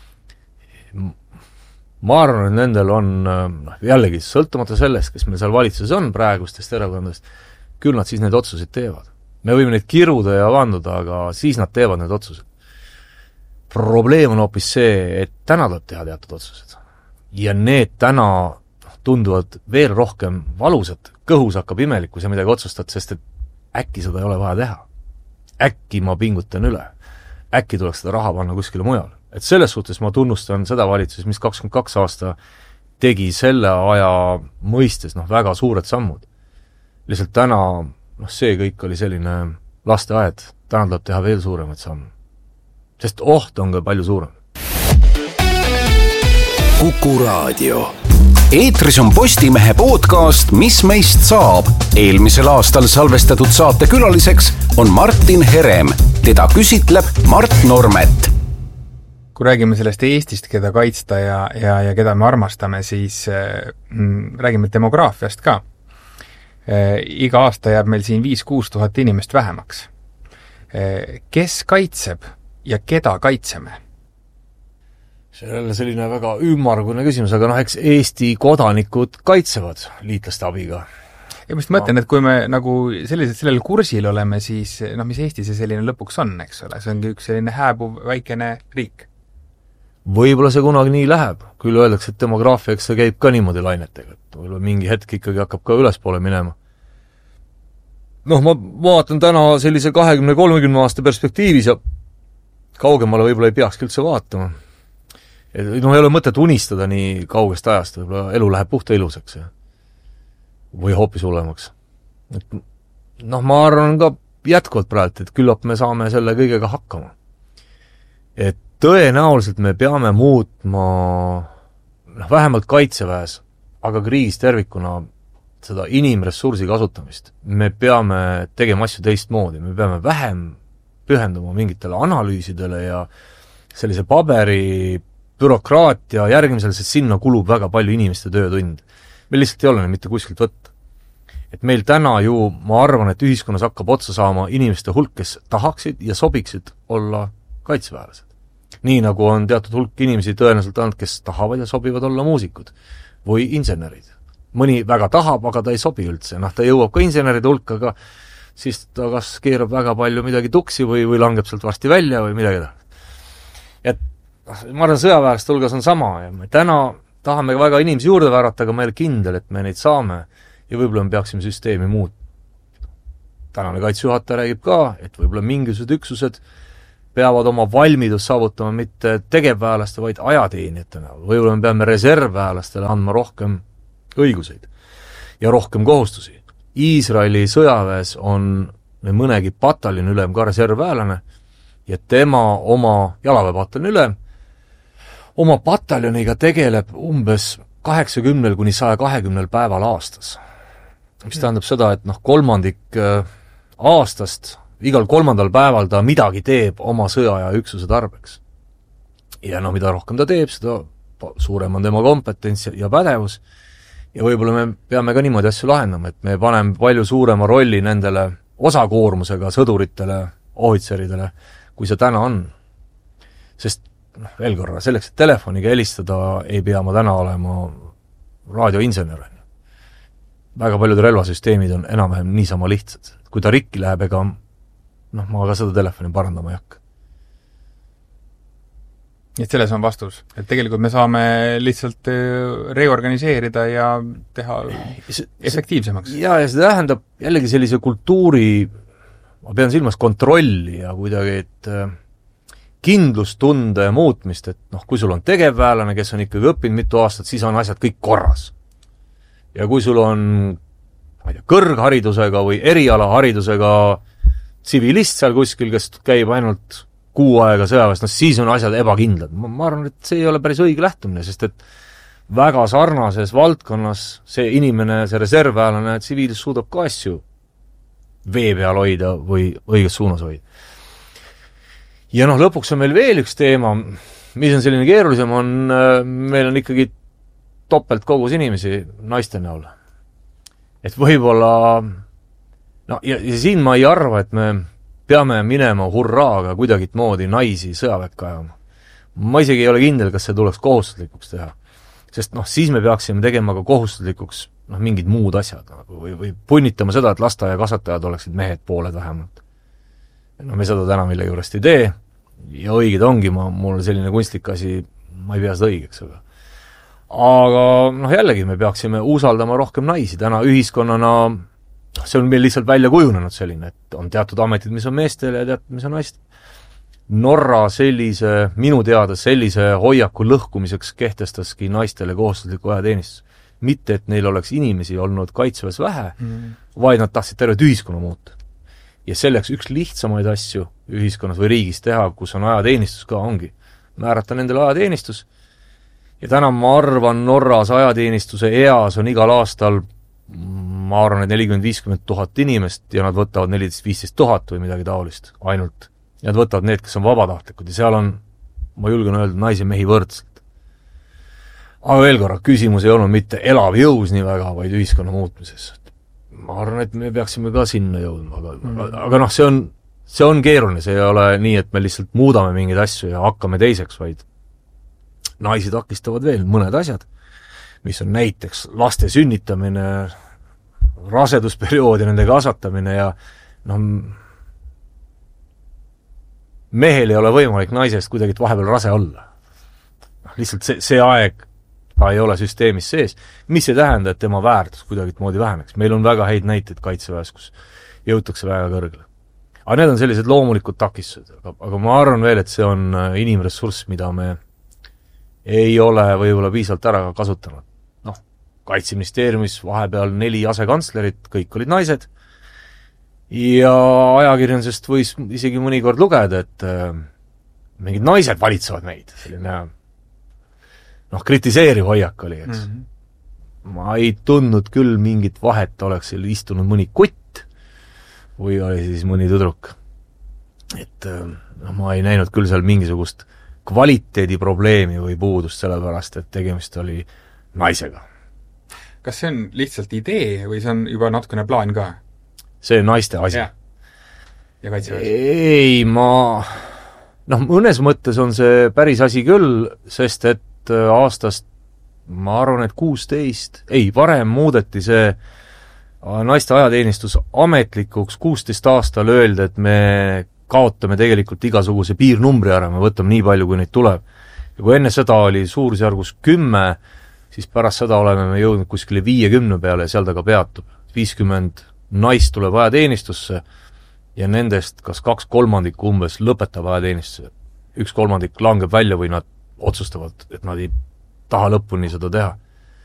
Ma arvan, et nendel on jällegi sõltumata sellest, kes meil seal valitsuses on praegustest erakondadest, küll nad siis need otsused teevad. Me võime neid kiruda ja vanduda, aga siis nad teevad need otsused. Probleem on hoopis see, et täna tuleb teha teatud otsused. Ja need täna tunduvad veel rohkem valusad. Kõhus hakkab imelik, kui sa midagi otsustad, sest et äkki seda ei ole vaja teha. Äkki ma pingutan üle. Äkki tuleks seda raha panna kuskile mujal. Et selles suhtes ma tunnustan seda valitsus, mis 22 aasta tegi selle aja mõistes väga suured sammud. Lihtsalt täna see kõik oli selline lasteaed. Täna tuleb teha veel suuremaid samme. Sest oht on ka palju suurem. Kuku Raadio. Eetris on Postimehe podcast Mis meist saab. Eelmisel aastal salvestatud saate külaliseks on Martin Herem. Teda küsitleb Mart Normet. Kui räägime sellest Eestist, keda kaitsta ja keda me armastame, siis räägime demograafiast ka. Iga aasta jääb meil siin 5-6 tuhat inimest vähemaks. Kes kaitseb ja keda kaitseme? See on selline väga ümmargune küsimus, aga eks Eesti kodanikud kaitsevad liitlaste abiga. Ja ma just mõtlen, et kui me nagu sellel kursil oleme, siis mis Eesti see selline lõpuks on, eks ole? See ongi üks selline hääbuv väikene riik. Võib-olla see kunagi nii läheb. Küll öeldakse, et demograafiaks see käib ka niimoodi lainetega. Võib-olla mingi hetk ikkagi hakkab ka ülespoole minema. Ma vaatan täna sellise 20-30 aasta perspektiivis ja kaugemale võib-olla ei peakski üldse vaatama. Ei ole mõtet unistada nii kaugest ajast, võib-olla elu läheb puhta ilusaks või hoopis hullemaks. Ma arvan ka jätkuvalt praegu, et küllap me saame selle kõigega hakkama. Et tõenäoliselt me peame muutma vähemalt kaitseväes, aga kriis tervikuna seda inimressursi kasutamist. Me peame tegema asju teistmoodi, me peame vähem pühenduma mingitele analüüsidele ja sellise paberi bürokraatia järgimisel, sest sinna kulub väga palju inimeste töötund. Meil lihtsalt ei ole mitte kuskilt võtta. Et meil täna ju, ma arvan, et ühiskonnas hakkab otsa saama inimeste hulk, kes tahaksid ja sobiksid olla kaitseväelased. Nii nagu on teatud hulk inimesi tõenäoliselt olnud, kes tahavad ja sobivad olla muusikud või insenerid mõni väga tahab, aga ta ei sobi üldse, ta jõuab ka inseneride hulka, aga siis ta kas keerab väga palju midagi tuksi või langeb sealt varsti välja või midagi taha. Et ma arvan, sõjaväelaste hulgas on sama ja me täna tahame väga inimesi juurde väärata, aga ma ei ole kindel, et me neid saame ja võib-olla me peaksime süsteemi muutma. Tänane kaitsejuhataja räägib ka, et võib-olla mingisugused üksused peavad oma valmidust saavutama mitte tegevväelaste, vaid ajateenijatena. Võib-olla me peame reservväelastele andma rohkem õiguseid ja rohkem kohustusi. Iisraeli sõjaväes on mõnegi pataljoni ülem ka reservväelane ja tema oma jalaväepataljoni ülem oma pataljoniga tegeleb umbes 80 kuni 120 päeval aastas. Mis tähendab seda, et kolmandik aastast, igal 3. päeval ta midagi teeb oma sõjaaja üksuse tarbeks. Ja mida rohkem ta teeb, seda suurem on tema kompetents ja pädevus. Ja võib-olla me peame ka niimoodi asju lahendama, et me paneme palju suurema rolli nendele osakoormusega sõduritele, ohvitseridele, kui see täna on. Sest veel korra, selleks, et telefoniga helistada, ei pea ma täna olema raadioinsener. Väga paljud relvasüsteemid on enam-vähem niisama lihtsad. Kui ta rikki läheb, ega ma ka seda telefoni parandama ei hakka. Et selles on vastus, et tegelikult me saame lihtsalt reorganiseerida ja teha efektiivsemaks. Ja see tähendab jällegi sellise kultuuri, ma pean silmas kontrolli ja kuidagi, et kindlustunde muutmist, et kui sul on tegevväelane, kes on ikkagi õppinud mitu aastat, siis on asjad kõik korras. Ja kui sul on kõrgharidusega või erialaharidusega tsivilist seal kuskil, kes käib ainult 6 aega sõjaväest, siis on asjad ebakindlad. Ma arvan, et see ei ole päris õige lähtumine, sest et väga sarnases valdkonnas see inimene, see reservväelane tsiviilis suudab ka asju vee peal hoida või õiges suunas hoida. Ja lõpuks on meil veel üks teema, mis on selline keerulisem, meil on ikkagi topelt kogus inimesi naiste näol. Et võib-olla, ja siin ma ei arva, et me peame minema hurraaga kuidagit moodi naisi sõjaväkke ajama. Ma isegi ei ole kindel, kas see tuleks kohustuslikuks teha. Sest siis me peaksime tegema ka kohustuslikuks mingid muud asjad või punnitama seda, et lasteaia kasvatajad oleksid mehed pooled vähemalt. Me seda täna mille juurest ei tee ja õiged ongi, mul selline kunstlik asi, ma ei pea seda õigeks, aga jällegi me peaksime usaldama rohkem naisi, täna ühiskonnana see on meil lihtsalt välja kujunenud selline, et on teatud ametid, mis on meestele ja teatud, mis on naistel. Norra minu teada sellise hoiaku lõhkumiseks kehtestaski naistele kohustusliku ajateenistus. Mitte, et neil oleks inimesi olnud kaitseväes vähe, vaid nad tahtsid tervet ühiskonna muuta. Ja selleks üks lihtsamaid asju ühiskonnas või riigis teha, kus on ajateenistus ka ongi, määrata nendele ajateenistus. Ja täna ma arvan, Norras ajateenistuse eas on igal aastal, ma arvan, et 40-50 000 inimest ja nad võtavad 14-15 000 või midagi taolist ainult. Ja nad võtavad need, kes on vabatahtlikud ja seal on, ma julgen öelda, naisi mehi võrdselt. Aga veel korra, küsimus ei olnud mitte elav jõus nii väga, vaid ühiskonna muutmises. Ma arvan, et me peaksime ka sinna jõudma, aga see on keeruline, see ei ole nii, et me lihtsalt muudame mingeid asju ja hakkame teiseks, vaid naisi takistavad veel mõned asjad, mis on näiteks laste sünnitamine, rasedusperiood ja nende kasvatamine ja mehel ei ole võimalik naisest kuidagi vahepeal rase olla. Lihtsalt see aeg ta ei ole süsteemis sees, mis ei tähenda, et tema väärtus kuidagit moodi väheneks. Meil on väga häid näiteid kaitseväes, kus jõutakse väga kõrgele. Aga need on sellised loomulikud takistused, aga ma arvan veel, et see on inimressurss, mida me ei ole võib-olla piisavalt ära kasutanud. Kaitseministeeriumis vahepeal 4 asekantslerit, kõik olid naised ja ajakirjandusest võis isegi mõnikord lugeda, et mingid naised valitsevad meid, selline kritiseeriv hoiak oli, eks. Ma ei tundnud küll mingit vahet, oleks seal istunud mõni kutt või oli siis mõni tüdruk. Et ma ei näinud küll seal mingisugust kvaliteediprobleemi või puudust sellepärast, et tegemist oli naisega. Kas see on lihtsalt idee või see on juba natukene plaan ka? See naiste asi. Ja kaitseväes? Ei, mõnes mõttes on see päris asi küll, sest et aastast ma arvan, et 16, varem muudeti see naiste ajateenistus ametlikuks 16 aastal öeldi, et me kaotame tegelikult igasuguse piirnumbri ära, me võtame nii palju, kui neid tuleb. Ja kui enne seda oli suurusjärgus 10, siis pärast seda oleme me jõudnud kuskile 50 peale ja seal ta ka peatub. 50 naist tuleb ajateenistusse ja nendest kas 2/3 umbes lõpetab ajateenistusse. 1/3 langeb välja või nad otsustavad, et nad ei taha lõpuni seda teha.